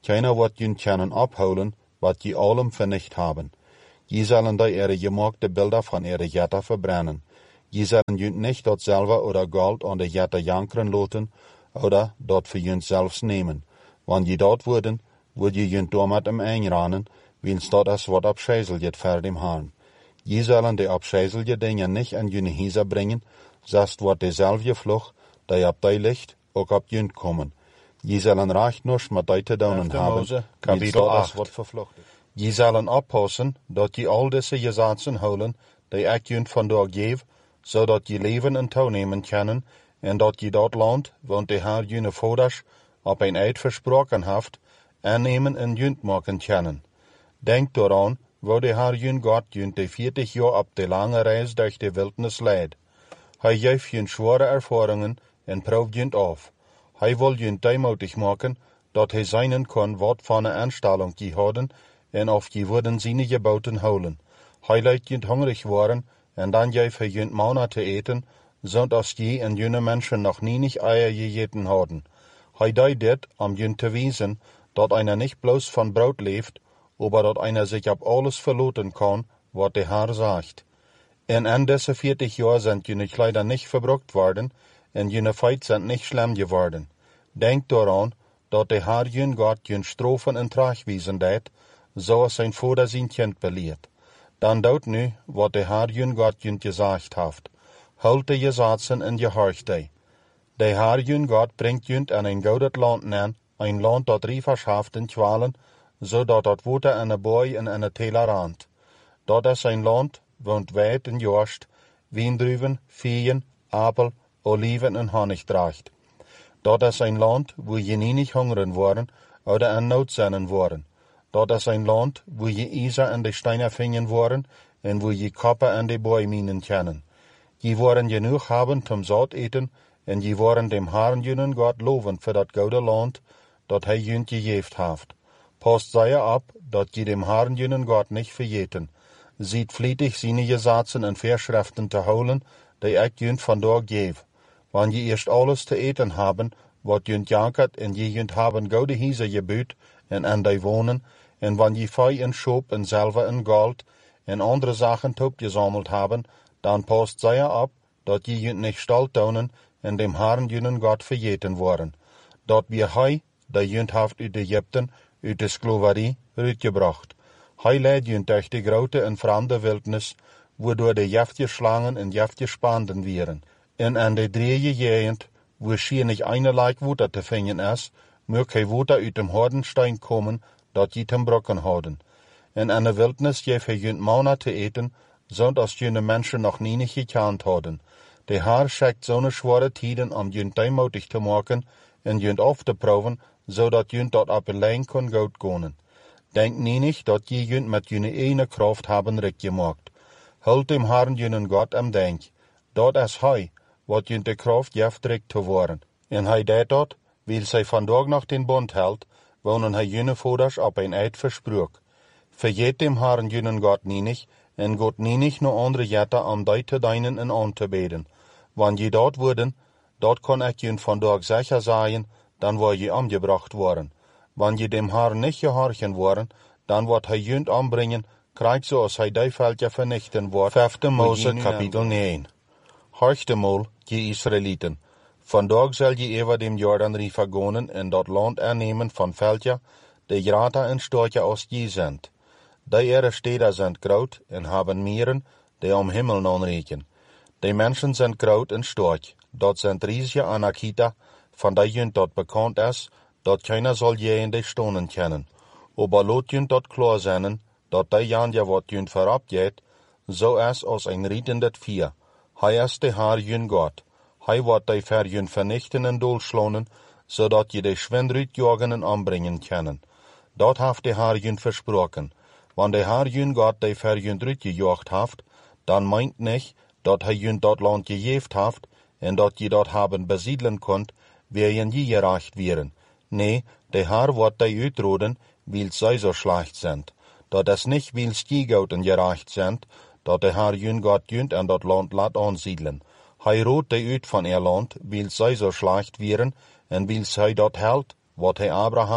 Keiner wordt jun kennen ophouden, wat je allem vernicht haben. Je zullen die ihre gemaakte Bilder von ihre Götter verbrennen. Je zullen jun nicht dort Silber oder Gold an de Götter jankeren laten, oder dort für jun selbst nehmen. Wann je dort worden, wird je jun damit einranen, wiens dort es wat abscheiseljet ver dem Herrn. Je zullen de abscheiselje dingen nicht an june Hiese bringen, zelfs wordt dezelfde vlucht, die op die ligt, ook op jun komen. Je zullen recht nog met die te doen hebben, kapitel 8. Wordt vervluchtet. Je zullen oppassen, dat je al deze gezaten houden, die ik jun vandaag geef, zodat je leven in touw nemen kunnen, en dat je dat land, want de Heer june vaders op een eed versproken heeft, aannemen en junt maken kunnen. Denk daaraan, wo de Heer jun God jun de 40 jaar op de lange reis durch de wildernis leidt. Hij geeft jun zware ervaringen en proeft junt af. Hij wil junt deemoedig maken, dat hij zijnen kon wat van een aanstelling gehouden, en of je worden zijn geboten houden. Hij leidt junt hongerig worden, en dan geeft hij junt manna te eten, zodat je en junne mensen nog niet eier gegeten hadden. Hij deed dit om junt te wijzen, dat einer niet bloos van brood leeft, aber dat einer zich op alles verlaten kan, wat de Heer zegt. En aan deze 40 jaar zijn junne kleider niet verbruikt worden, en junne feit zijn niet schlimm geworden. Denk daaraan, dat de Heer jun God jun strofen en terechtwijzen deed, zoals zijn vader zijn kind beleert. Dan doet nu, wat de Heer jun God jun gezegd heeft. Houd de gezaten en gehorcht die. De Heer jun God brengt junt aan een gouden land aan, een land dat rievers heeft in kwalen, zodat het water en de boei en de teler randt. Dat is een land, woont wijd en jorst, wiendruiven, veen, appel, oliven en honig draagt. Dat is een land, waar je niet hongeren worden, oder aan nood zijn worden. Dat is een land, waar je ijzer en de stenen vinden worden, en waar je koppen en de boei minen kennen. Je worden genoeg hebben om zout eten, en je worden dem Herrn junnen God loven voor dat gouden land, dat hij junt gegeven heeft. Past zij op, dat je dem Herrn junnen God niet vergeten. Ziet vlietig zijn gezaten en verschriften te houden, die ik junt vandaag geef. Wanneer je eerst alles te eten hebben, wat junt jankert, en je junt hebben gouden huizen gebouwd, en aan die wonen, en wanneer je vee en schoop en zilver en goud, en andere zaken opgezameld hebben, dan past zij op, dat je junt niet stal tonen, en dem Herrn junnen God vergeten worden. Dat weer hij, die junt heeft uit Egypten, uit de slaverie, uitgebracht. Hij leidt junt durch de grote en vreemde wildnis, waardoor de jeftige slangen en jeftige spanden wieren. En aan de drieën gegend, waar schier niet einerlei water te vinden is, moet hij water uit dem hardenstein komen, dat je ten brokken houden. En aan de wildnis geeft hij junt manna te eten, zodat junne mensen nog niet gekend hadden. De Heer schickt zo'n zware tijden om junt deemoedig te maken en junt af te proeven, zodat junt dat op alleen kon goed gaan. Denk niet dat je junt met junne ene kracht hebben rijk gemaakt. Houd dem Herrn junnen God am denk. Dat is hij, wat junt de kracht geeft rijk te worden. En hij deed dat, wil zij vandaag nog den bond houdt, wonen hij junne vaders op een eed versprook. Vergeet dem Herrn junnen God niet, en gaat niet naar andere jetten om die te dienen en aan te beden. Wanneer je dat worden, dat kan ik junt vandaag zeker zeggen, dan word je omgebracht worden. Wanneer je dem Herrn niet gehorchen worden, dan wordt hij junt ombrengen, krijgt zoals hij die veldje vernichten wordt. 5 Mose kapitel 9. Horchte mol, je Israëlieten. Vandaag zal je over dem Jordanrivier gaan en dat land aannemen van veldje, de groter en sterker als je zijn. Die ihre steden zijn groot en hebben meren, die om hemel aanreiken. De mensen zijn groot en sterk, dat zijn riesige Anakita, van die junt dat bekend is, dat keiner zal je in de stonen kennen. Aber laat junt dat klaar zijn, dat die janja wat junt voorop gaat, zo is als een rietend vier. Hij is de Heer jun God. Hij wordt die ver junt vernichten en doelslonen, zodat je de schwindruit jagen en ombrengen kennen. Dat heeft de Heer junt versproken. Wanneer de Heer jun God die ver junt uitgejaagd heeft, dan meint niet dat hij junt dat land gegeven heeft, en dat je dat hebben besiedelen kunt, wien je gerecht wieren. Nee, de Heer wordt die uitroden, wil zij zo slecht zijn. Dat is niet wil je goed en gerecht zijn, dat de Heer jun God junt en dat land laat aansiedelen. Hij roept die uit van ihr land, wil zij zo slecht wieren, en wil zij dat held, wat hij Abraham,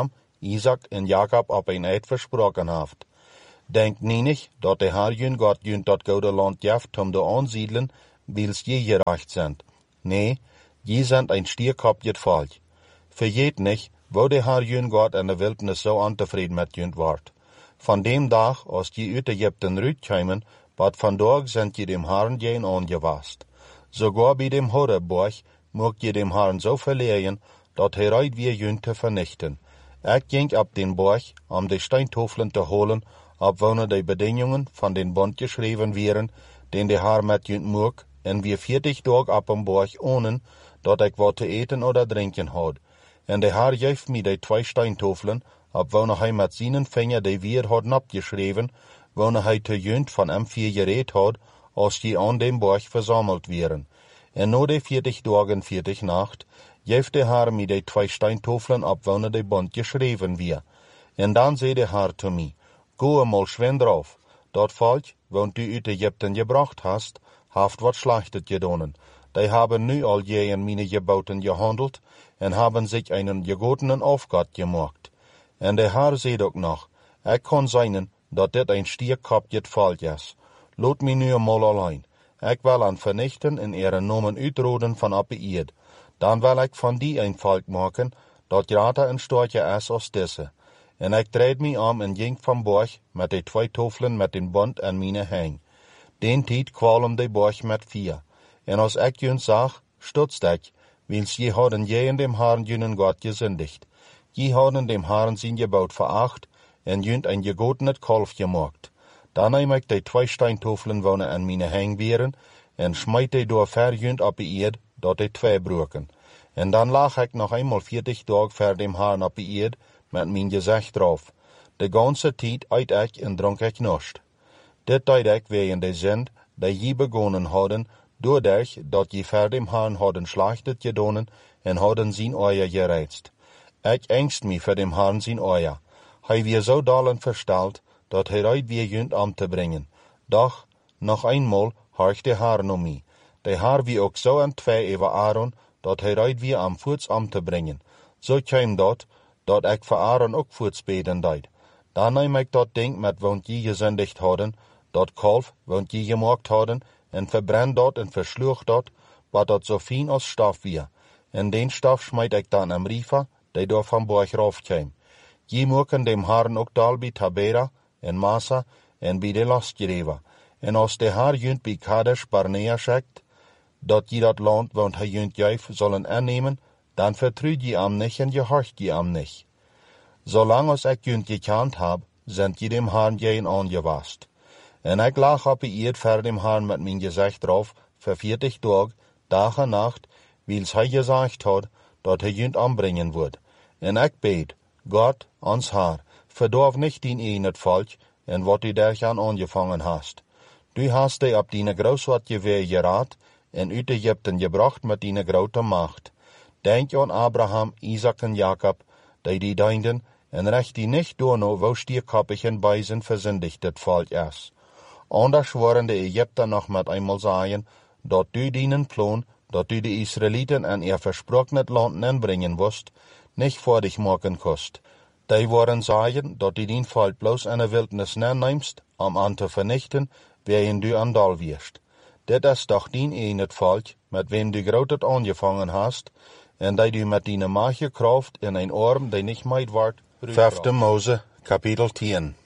Isaac en Jacob op een eed versproken heeft. Denk niet dat de Heer jun God jun tot gouden land geeft om te aansiedelen, wils je gerecht zijn. Nee, je zijn een stierkopje volk. Vergeet niet, wo de Heer jun God in de wildnis zo ontevreden met jun wordt. Van dem dag, als je uit Egypten uitkomen, wat vandaag zijn je dem Herrn geen aangewast. Sogar bij dem Horeborg mocht je dem Herrn zo verleiden, dat hij uit weer jun te vernichten. Ik ging op den borg om de steintofelen te holen, op wonen de bedingingen van den bond geschreven werden, den de Heer met jun mocht, en weer 40 dagen op een borg ohne, dat ik wat te eten of drinken had. En de Heer geeft mij de 2 steintofelen, op wonen hij met zijn vinger de weer had opgeschreven, wonen hij te junt van hem 4 gereed had, als die aan dem borg verzameld werden. En na de 40 dagen 40 nacht, geeft de Heer mij de 2 steintofelen op wonen de bond geschreven weer. En dan zei de Heer te mij, go eenmaal schwen drauf, dat volk, want u uit Egypten gebracht hast, heeft wat slechtet gedaan. Die hebben nu al in mijn geboten gehandeld, en hebben zich een gegotenen afgod gemaakt. En de Heer zei ook nog, ik kan zijn dat dit een stierkopje volk is. Laat mij nu eenmaal alleen. Ik wil aan vernichten en ihre namen uitroden van op de eerd. Dan wil ik van die een volk maken, dat groter en sterker is als deze. En ik dreed mij om en ging van borg met de 2 tofelen met den bond aan mijn hang. Den tijd kwam de borg met 4. En als ik jun zag, stutste ik, wils je hadden je in dem Herrn junen God gezündigt. Je hadden dem Herrn zijn gebod veracht, en junt een gegotenet kalf gemaakt. Dan neem ik de 2 steintofelen wonen aan mijn hang weren, en smijt die door ver junt op de eerd, dat de 2 broken. En dan lag ik nog eenmaal 40 dagen ver dem Herrn op de eerd, met mijn gezicht erop. De ganse tijd eet ik en dronk ik niets. Dit deed ik wegen de zend die je begonnen hadden, doordat dat je ver dem Herrn hadden slechtet gedaan en hadden zijn oor gereizt. Ik angst me voor dem Herrn zijn oor. Hij weer zo dalen versteld, dat hij uit weer junt om te brengen. Doch, nog eenmaal horcht de Heer naar mij. De Heer wie ook zo aan 2 over Aaron, dat hij uit weer am voets om te brengen. Zo kwam dat ik voor Aaron ook voets beden deed. Dan neem ik dat ding met want je gezondigd hadden, dat kalf want je gemaakt hadden, en verbrand dat en versloeg dat, wat dat zo fijn als stof weer. En den stof smijt ik dan am riefer, die door van borg rauf kwam. Je moeken dem Herrn ook dal bij Tabera en Massa en bij de lastgereven. En als de Heer junt bij Kadesh Barnea zegt, dat je dat land, want hij junt juif, zullen aannemen, dan vertrouwt je am niet en je horcht je am niet. Zolang als ik junt gekend heb, zijn je dem Herrn geen aangewast. En ik lag op de eerd ver dem Herrn met mijn gezicht erop, voor 40 dagen, dag en nacht, wils hij gezegd had, dat hij junt aanbrengen wordt. En ik bid, God, ons Heer, verdorf niet dien een het volk, en wat u daaraan aangevangen hast. Du hast die op die groot wat je weer geraad, en uit Egypten gebracht met die grote macht. Denk aan Abraham, Isaac en Jacob, die deinden, en recht die niet door no wo stierkoppig en bijzen verzündigt het volk is. Anders worden de Egypten nog met eenmaal zeggen, dat du dienen plan, dat u de Israëlieten en ihr versproken het land inbrengen woest, niet voor dich maken kost. Die worden zeggen, dat u dien volk bloos in de wildnis neemt, om aan te vernichten, waarin du aan dal wirst. Dit is toch dien een het volk, met wem du groot het aangevangen hast, en die du met die magie kracht in een arm die niet meid wordt. 5 Mose, kapitel 10.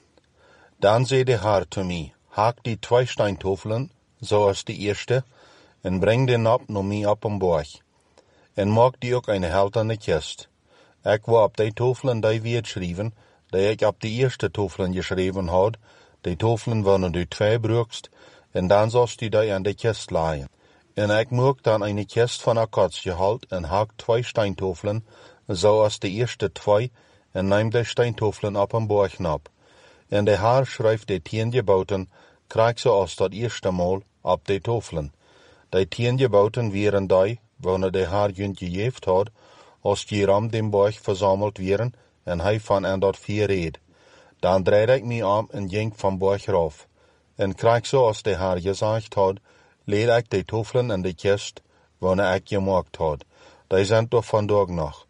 Dan zei de Heer te mij, haak die 2 steintofelen, zoals de eerste, en breng den op naar mij op een borg. En maak die ook een heldene kist. Ik wou op die tofelen die weer schrijven, die ik op de eerste tofelen geschreven had, die tofelen waren du 2 broekst, en dan zost u die aan de kist laaien. En ik maak dan een kist van akkatsgehout en haak 2 steintofelen, zoals de eerste 2, en neem de steintofelen op een borg op. En de Heer schrijft de 10 geboten, krijg zoals dat eerste maal, op de tofelen. De 10 geboten waren die, wanneer de Heer junt gegeven had, als die om den borg verzameld werden, en hij van en dat 4 reed. Dan dreed ik mij om en ging van borg rauf. En krijg zoals de Heer gezegd had, leed ik de tofelen in de kist, wanneer ik gemaakt had. Die zijn toch vandaag nog.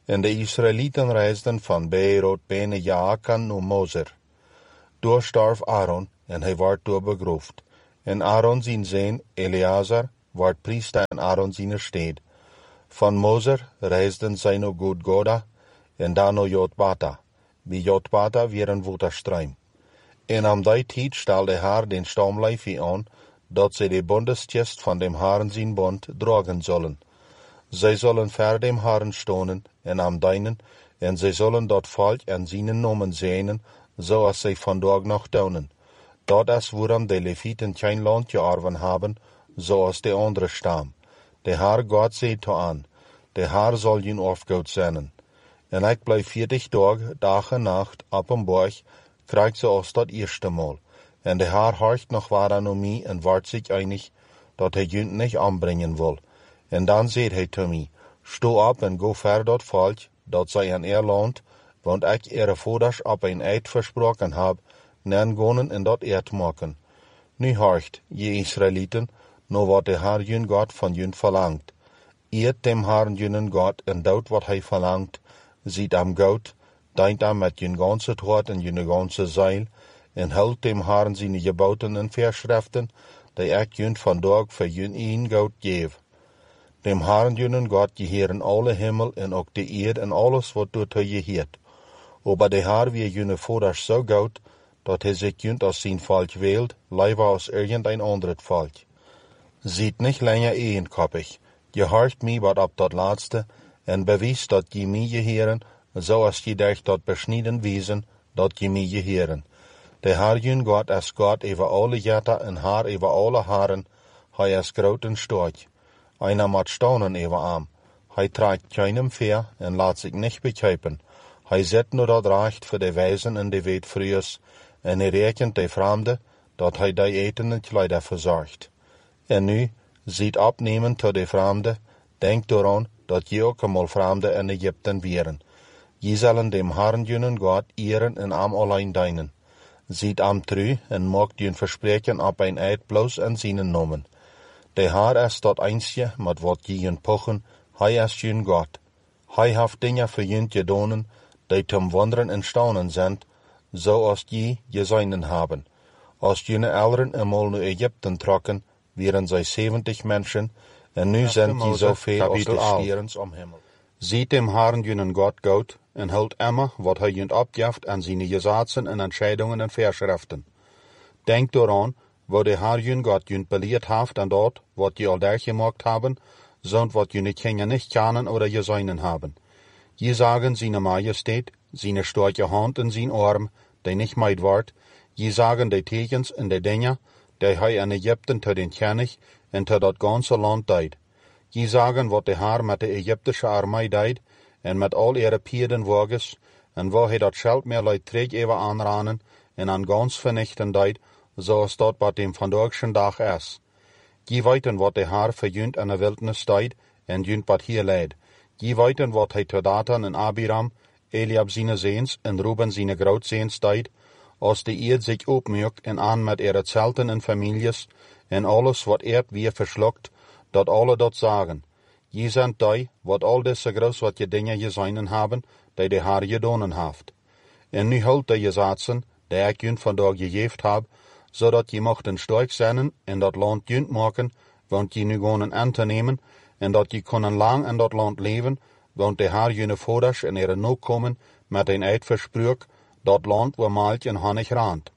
En de Israëlieten reisden van Beerot bijna Jaakan naar Moser. Door starf Aaron en hij werd door begroefd. En Aaron zijn zoon Eleazar werd priester in Aaron zijn steed. Van Moser reisden zij naar Gudgoda en dan naar Jotbata. Bij Jotbata weer een waterstruim. En aan die tijd stelde haar den stamlijfie aan, dat zij de bondeskist van dem Haren zijn bond dragen zullen. Zij zullen ver dem Haren stonen en am dienen, en zij zullen dat volk en zijn nomen zenen, zoals zij vandaag nog doen. Dat is waarom de Levieten geen land geërven hebben, zoals de andere stam. De Heer God zei toe aan, de Heer zal jullie afgoed zijn. En ik blijf 40 dagen, dag en nacht, op een berg, krijg zoals dat eerste maal. En de Heer horcht nog waar naar mij en wordt zich einig, dat hij jullie niet aanbrengen wil. En dan zei hij te mij, sto op en go ver dat volk, dat zij aan land, want ik ihre vaders op een eed versproken heb, nen gonen en dat eed maken. Nu horcht, je Israëlieten, naar wat de Heer jullie God van jullie verlangt. Eet dem Heeren jullie God en doet wat hij verlangt, ziet hem goed, dient hem met jullie ganse hart en jullie ganse ziel, en houdt dem Heeren zijn geboden en verschriften, die ik jullie vandaag voor jullie een goed geef. Dem Heeren jullie God geheren alle hemel en ook de eerd en alles wat door hij geheert. Aber de Heer weer jullie vaders zo goed, dat hij zich jullie als zijn volk wählt, liever als irgendein anderes volk. Ziet niet langer eenkoppig, je hoort mij wat op dat laatste, en bewijst dat je mij geheren, zoals je durch dat besneden wezen, dat je mij geheren. De Heer jullie God is God over alle jetten en Haar over alle haren, hij is groot en sterk. Einer moet staunen over hem. Hij trekt keinem veer en laat zich niet bekijpen. Hij zet nu dat recht voor de wijzen en de wetvrieus, en hij rekent de vreemde, dat hij die eten en kleider verzorgt. En nu, ziet opnemen tot de vreemde, denk eraan dat je ook eenmaal vreemde in Egypten wieren. Je zullen dem Herren jullie God eren en am alleen dienen. Ziet am tru en maakt jullie verspreken op een eed bloos en zijn nomen. De Heer is dat eensje met wat jullie pochen, hij is jullie God. Hij heeft dingen voor jullie gedaan, die te wonderen en staunen zijn, zoals je zijnen hebben. Als jullie elderen eenmaal naar Egypten trokken, waren zij 70 mensen, en nu zijn die zoveel als de sterren om hemel. Ziet dem Herren jullie God goed, en houdt immer wat hij jullie opgeeft aan zijn gezaten en entscheidungen en verschriften. Denk eraan, wo de Heer jullie God jullie beleerd heeft en dat, wat je al durchgemaakt hebben, zond wat jullie kinderen niet kennen oder gezien hebben. Je zagen zijn majesteit, zijn sterke hand en zijn arm, die niet meid wordt. Je zagen de tekens en de dingen, die hij in Egypten te den König en te dat ganze land deed. Je zagen wat de Heer met de Egyptische armee deed, en met al ihre pierenwagens, en waar hij dat scheld meer leid terug even aanranen, en aan gans vernichten deed, zoals dat bij dem vandaagse dag is. Je weten wat de Heer voor jullie in de wildnis deed, en jullie wat hier leid. Je weten wat hij te Datan en Abiram, Eliab zijn zeens en Ruben zijn grootzeens deed, als de eerd zich opmaakt en aan met ihre zelten en families, en alles wat eerd weer verslokt, dat alle dat zagen. Je zijn die, wat al deze groot wat je dingen gezien hebben, die de Heer gedaan heeft. En nu houdt de gezaten, die ik jullie vandaag gegeven heb, zodat je mochten sterk zijn en dat land jullie maken, want je nu gaan aan te nemen, en dat je kunnen lang in dat land leven, want de Heer jullie vaders en ihre nakomen met een eed versprook, dat land waar melk en honig raant.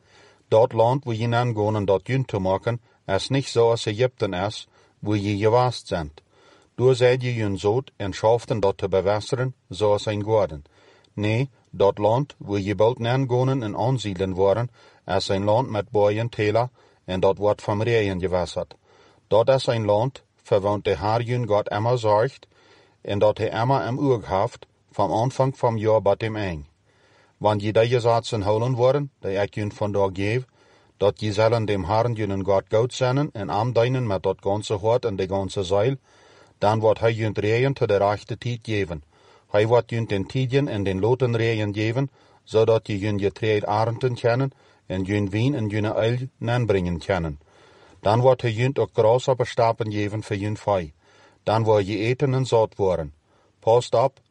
Dat land waar je nan gaan dat jullie te maken, is niet zoals Egypten is, waar je gewaast bent. Door zijt je jullie zout en schaften dat te bewässeren, zoals een garden. Nee, dat land waar je bald nan gaan en aanziedelen worden, is een land met boeien tela, en dat wordt van reeën gewässerd. Dat is een land, voor want de Heer jullie God immer zorgt, en dat hij immer im oog heeft, van aanvang van jaar tot dem eind. Want je die gezaten houden worden, die ik jullie vandaag geef, dat je zullen dem Herren jullie God goed zijn en aandienen met dat ganse hart en de ganse ziel, dan wordt hij jullie reeën te de rechte tijd geven. Hij wordt jullie den tidjen en den loten reeën geven, zodat je jullie getreed arenden kennen en jullie wien en jullie uil nanbrengen kennen. Dan wordt hij jullie ook grasshopperstapen geven voor jullie vee. Dan wil je eten en zat worden. Past op,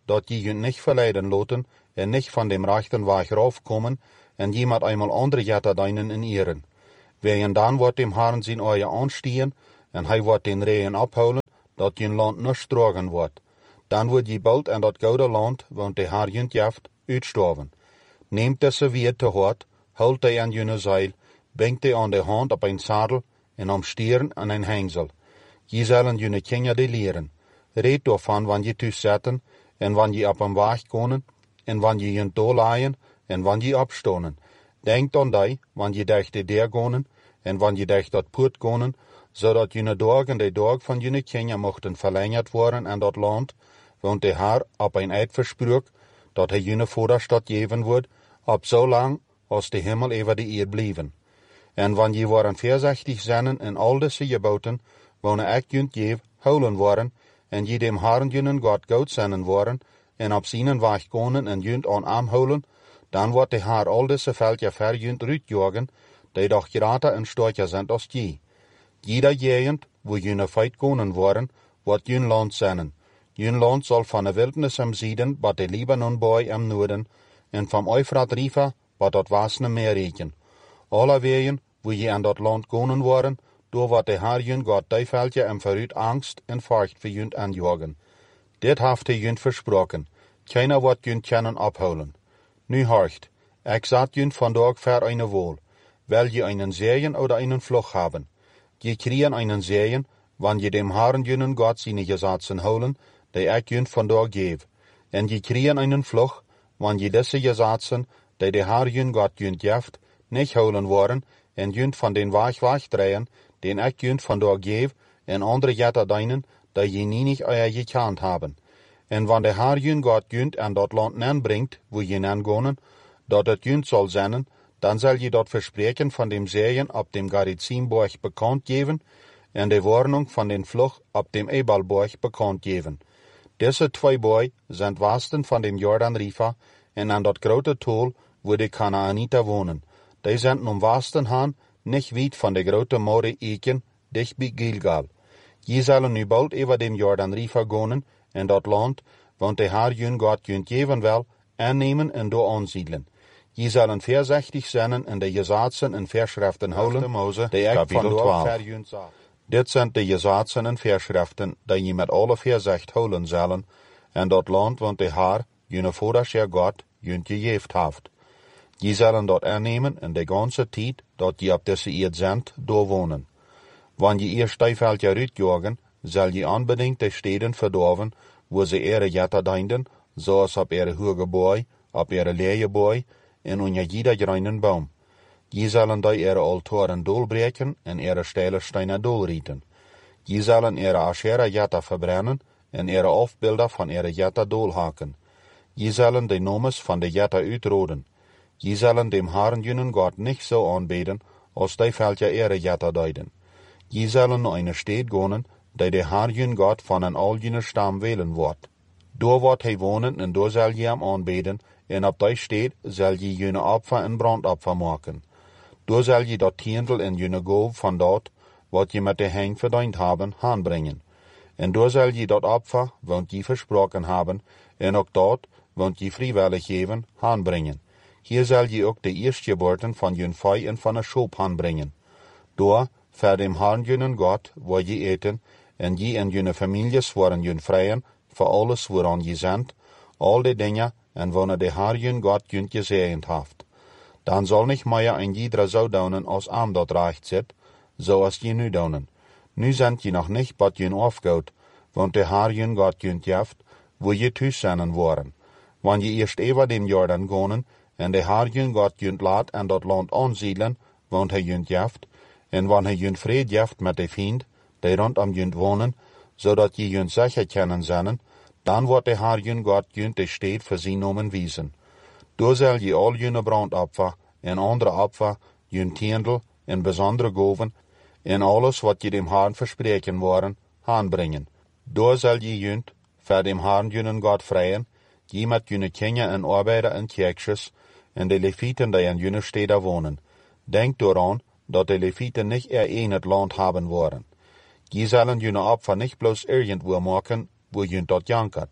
dat je junt nicht verleiden loten en nicht van dem rechten weg raufkommen en jemand einmal andere jetta deinen in ihren. Wegen dan wordt dem Herren zijn oeien aanstien en hij wordt den regen ophouden, dat je land niets drogen wordt. Dan wordt je bald en dat gouden land, want de Heer junt jaft, uitstorven. Neemt deze weer te hard, houdt hij aan je zeil, brengt hij aan de hand op een zadel en om stieren aan een hengsel. Je zullen je kinderen die leren. Reed daarvan wanneer je thuis zetten en wanneer je op een weg komen en wanneer je doorlaaien en wanneer je opstonen. Denk aan die, wanneer je dicht de deur gaan en wanneer je dicht dat poort gaan, zodat je dagen de dag van je kinderen mochten verlengerd worden en dat land, want de Heer op een eed versprook, dat hij je voorstad geven wordt, op zo lang als de hemel over de eer blijven. En wanneer je worden voorzichtig zijn in al deze geboten, wanneer ik junt geef, houden worden, en je dem Herren junnen God goud zenden worden, en op zijn weg gaan en junt aan hem houden, dan wordt de Heer al deze veldje ver junt uitjagen, die doch groter en sterker zijn als je. Jeder gegend, wo june feit gaan worden, wordt jun land zijn. Jun land zal van de wildnis am Zieden, bat de Libanon boy am noorden, en van Euphrat River, bat dat wasne meer reken. Alle wegen, wo je aan dat land gaan worden, door wat de Heer jun God die veldje en vooruit angst en furcht voor junt aanjagen. Dit heeft hij junt versproken. Keiner wordt junt kunnen ophouden. Nu hoort, ik zat junt vandaag ver een wool. Wil je einen Segen oder einen Fluch haben? Je kriegen einen Segen, wanneer je dem Herren junnen God zijn gesetzen houden, die ik junt vandaag geef. En je kriegen einen Fluch, wanneer je deze gesetzen, die de Heer jun God junt geeft, niet houden worden, en junt van den weg wegdraaien, den ik junt vandaag geef, en andere jetten deinen, die je niet gekend hebben. En wanneer de Heer jun God junt en dat land nen brengt, wo je nen gaan, dat het junt zal zijn, dan zal je dat verspreken van dem Segen op dem Gerizimborg bekend geven en de warning van den Fluch op dem Ebalborg bekend geven. Deze twee boy zijn westen van dem Jordan River en aan dat grote tol wo de Kanaaniter wonen. Die zijn om westen gaan, niet weit van de grote More Eken, dicht bij Gilgal. Je zullen nu bald over dem Jordan River gaan en dat land, want de Heer jun God junt geven wel, aannemen en door aansiedelen. Je zullen voorzichtig zijn en de gesetzen en verschriften houden, die ik vandaag verjunt zag. Dit zijn de gesetzen en verschriften die je met alle voorzicht houden zullen, en dat land, want de Heer, june voorscher God, junt gegeven heeft. Je zullen dat aannemen in de ganze tijd dat je op deze eerd zendt, doorwonen. Wanneer je eerst die veldje uitjagen, zal je unbedingt de steden verdorven, wo ze ere jetten dienden, zoals op ere hoge boy, op ere leie boy, en onder jeder greinen boom. Je zullen die ere altoren doorbreken en ere steile steinen doorrieten. Je zullen ere Asherah jetta verbrennen en ere afbeelden van ere jetta doorhaken. Je zullen de nomes van de jetta uitroden. Je zullen dem Herren junnen God niet zo aanbeden, als die veldje ere jetta duiden. Je zullen naar een stad gaan, die de Heer jun God van een al june stam welen wordt. Door wordt hij wonen en door zal je hem aanbeden, en op die stad zal je june opfer en brandopfer maken. Door zal je dat tiendel en june goof van dat, wat je met de heng verdiend hebben, aanbrengen. En door zal je dat opfer, want je versproken hebben, en ook dat, want je vrijwillig geven, aanbrengen. Hier zal je ook de eerstgeboorten van jun vee en van een schop aanbrengen. Door, voor dem Herrn junnen God, waar je eten, en je en june families worden jun vrijen, voor alles waaraan je zendt, al die dingen, en wanneer de Heer jun God junt gezegend heeft. Dan zal niet meer een iedere zo doen als aan dat recht zit, zoals je nu doen. Nu zendt je nog niet wat jun afgoot, want de Heer jun God junt jeft, wo je thuis zijn worden. Wanneer je eerst over dem Jordan gaan, en de Heer jun God junt laat en dat land aansiedelen, want hij junt jeft, en wanneer hij junt vrede jeft met de vriend, die rondom junt wonen, zodat je junt zeker kennen zijn, dan wordt de Heer jun God junt de stad voor zijn nomen wijzen. Door zal je al june brandopfer en andere opfer, jun tiendel en bijzondere goven, en alles wat je dem Heer verspreken worden, aanbrengen. Door zal je junt, voor dem Heer junnen God vrijen, je met june kinderen en arbeiders en kerkjes, en de levieten die in june steden wonen. Denk eraan, dat de levieten niet in het land hebben worden. Je zullen june opfer niet bloos irgendwo maken, wo junt dat jankert.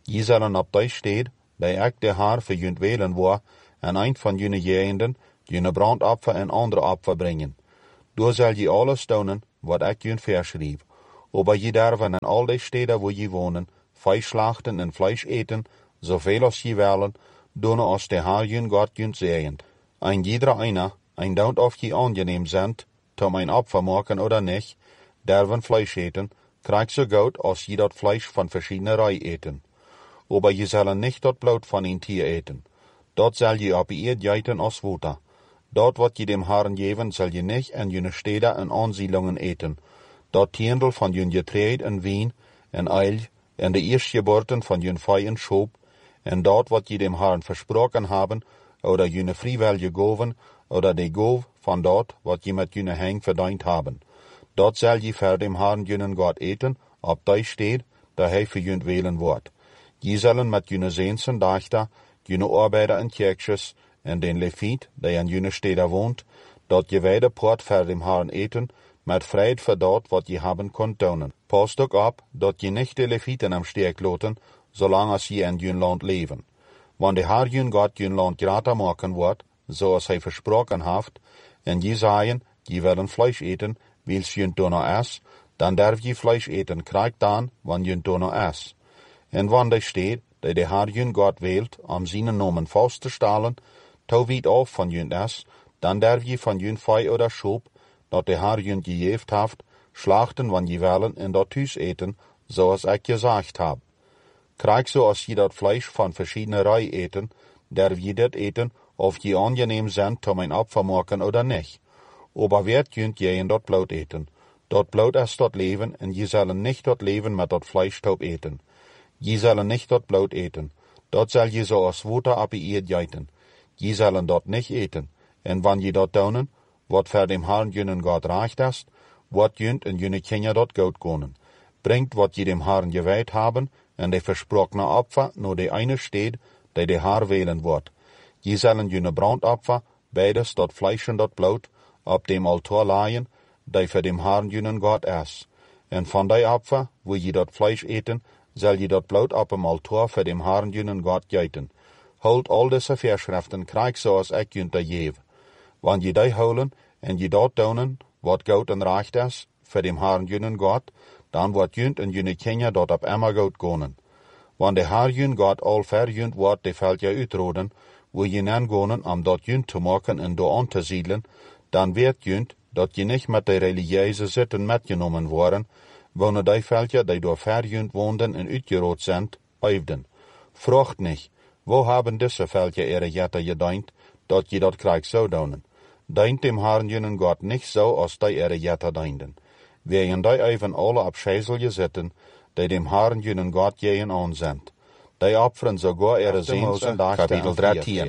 Je zullen op die steed, die ik de Haar voor junt welen wou, en eind van june jeenden, june brandopfer en andere opfer brengen. Door zal je alles doen, wat ik junt verschrief. Aber je derven in al die steden waar je wonen, vlees slachten en vlees eten, zoveel als je willen, doen als de Haar jun God junt zeend. En iedere einer, en don't of je aangeneem zijn, om een opfer maken oder niet, derven vlees eten, krijgt zo goed als je dat vlees van verschillende rij eten. Aber je zullen niet dat bloed van een tier eten. Dat zal je op je eed eten als water. Dat wat je dem Herren geven, zal je niet in jene steden en aanzielingen eten. Dat tiendel van jun getreed en wien en eil en de eerstgeboorten van jun vee en schoop, en dat wat je dem Herren versproken hebben, oder june vrijwillige goven, oder de gov van dat wat je met june heng verdiend hebben. Dat zal je voor dem Herren junen God eten, op die steed, daar hij voor junt welen wordt. Je zullen met june zeensen dachten, june arbeider en kerkjes, en den leviet, die in june steden woont, dat je wijde poort voor dem Herren eten, met vrijheid voor dat wat je hebben kunt doen. Pas ook op, dat je niet de levieten am sterk loten, zolang als je in jun land leven. Want de Heer jun God jun land gratis maken wordt, zoals hij versproken heeft, en je zeggen, je willen vlees eten, wils jun donor is, dan derf je vlees eten krijgt dan, wanneer jun donor is. En wanneer steed, dat de Heer jun God wilt, om zijn namen vast te stellen, to wiet af van jun is, dan derf je van jun vee oder schoop, dat de Heer jun gegeven heeft, slachten wanneer je willen en dat thuis eten, zoals ik gezegd heb. Krijg zoals je dat vlees van verschillende rij eten, derf je dit eten, of je aangeneem zijn om een opfer maken oder niet. Aber werd junt je in dat bloed eten. Dat bloed is dat leven, en je zullen niet dat leven met dat vlees top eten. Je zullen niet dat bloed eten. Dat zal je zoals water op je eed eten. Je zullen dat niet eten. En wanneer je dat doen, wat voor dem Herren junen God recht is, wat junt en june kinderen dat goed kunnen. Brengt wat je dem Herren gewijd hebben, en de versprokene opfer naar de ene steed, die de Heer welen wordt. Je zullen june brandopfer, beides dat vlees en dat bloed, op dem altaar laaien, die voor dem Herren junen God is. En van die opfer, waar je dat vlees eten, zal je dat bloed op dem altaar voor dem Herren junen God eten. Houd al deze verschriften, krijg zoals ik junt dat geef. Wanneer je die houden, en je dat doen, wat goed en recht is, voor dem Herren junen God, dan wordt junt en june kinderen dat op immer goed kunnen. Wanneer de Heer jun God al ver junt wordt, de veld je uitroden, waar je nan gonen om dat junt te maken en door aan te ziedelen, dan weet junt dat je niet met de religieuze zitten metgenomen worden, wanneer die veldje die door ver junt woonden en uitgerood zijn, uifden. Vraagt niet, wo hebben deze veldje ihre jetten gedeint, dat je dat krijgt zo doen. Deint dem Herren junen God niet zo als die ihre jetten deinden. Wegen die even alle op schezelje zitten, die dem Herren junen God jeen aanzendt. Die opferen sogar ihre zeensen kapitel 13.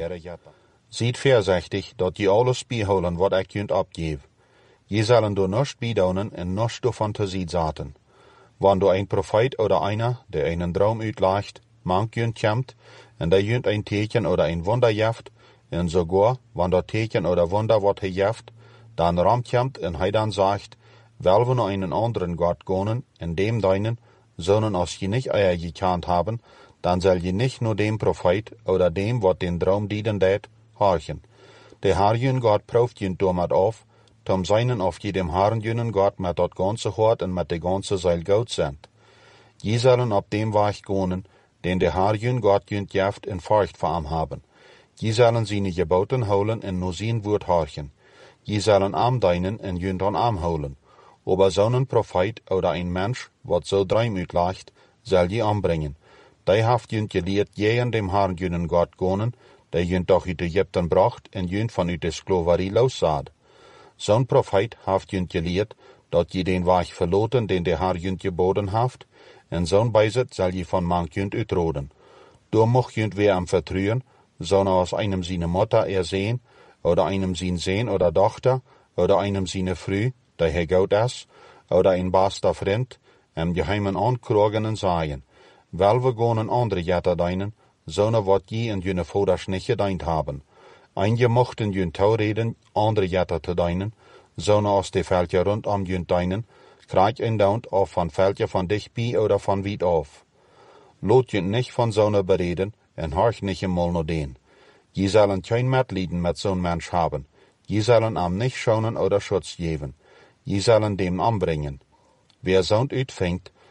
Ziet voorzichtig dat je alles bijhouden wat ik junt opgeef. Je zullen door niets bijdoen en niets door fantasie zaten. Wanneer een profeet oder einer, der einen droom uitlegt, mank junt komt, en die junt een teken oder een wonder jeft, en sogar, wanneer dat teken oder wonder wordt gejeft, dan ramt komt en hij dan zegt, wel we naar einen anderen God gaan en dem deinen, sondern als je niet eier gekend hebben, dan zal je niet naar dem profeet oder dem wat den droom dienen deed, horchen. De Heer jun God proeft junt door met af, tom zijnen of je dem Herren junen God met dat ganze hart en met de ganze ziel goed zendt. Je zullen op dem weg gaan, den de Heer jun God junt geeft en furcht voor hem hebben. Je zullen zijn geboten houden en naar zijn woord horchen. Je zullen am dienen en junt aan am houden. Aber zo'n profeet oder een mens, wat zo dream uitlegt, zal je aanbrengen. Die heeft junt geleerd je dem Herren junen God gaan, die junt toch uit Egypten bracht en junt van uit de slaverie loszad. Zo'n profeet heeft junt geleerd, dat je den weg verloten den de Heer junt geboden heeft, en zo'n bijzet zal je van mank junt uitroden. Door mocht junt weer am vertrouwen, zo'n als einem zijn motter erzeen, oder einem zijn zoon oder dochter, oder einem zijn vrouw, die hij goed is, oder een beste vriend, en geheimen aankrogen en zeggen, wel we gaan een andere jetten dienen, zo'n wat je en june vaders niet gediend hebben. En je mochten jun toereden andere jetten te dienen, zo'n als de veldje rondom jun dienen, krijg een daunt of van veldje van dichtbij oder van wiet af. Lot je nicht von zo'n bereden en horch nicht einmal nur den. Je sollen kein Mitleiden mit zo'n Mensch haben. Je sollen am nicht schonen oder Schutz geben. Je sollen dem anbringen. Wer zo'n uitvingt,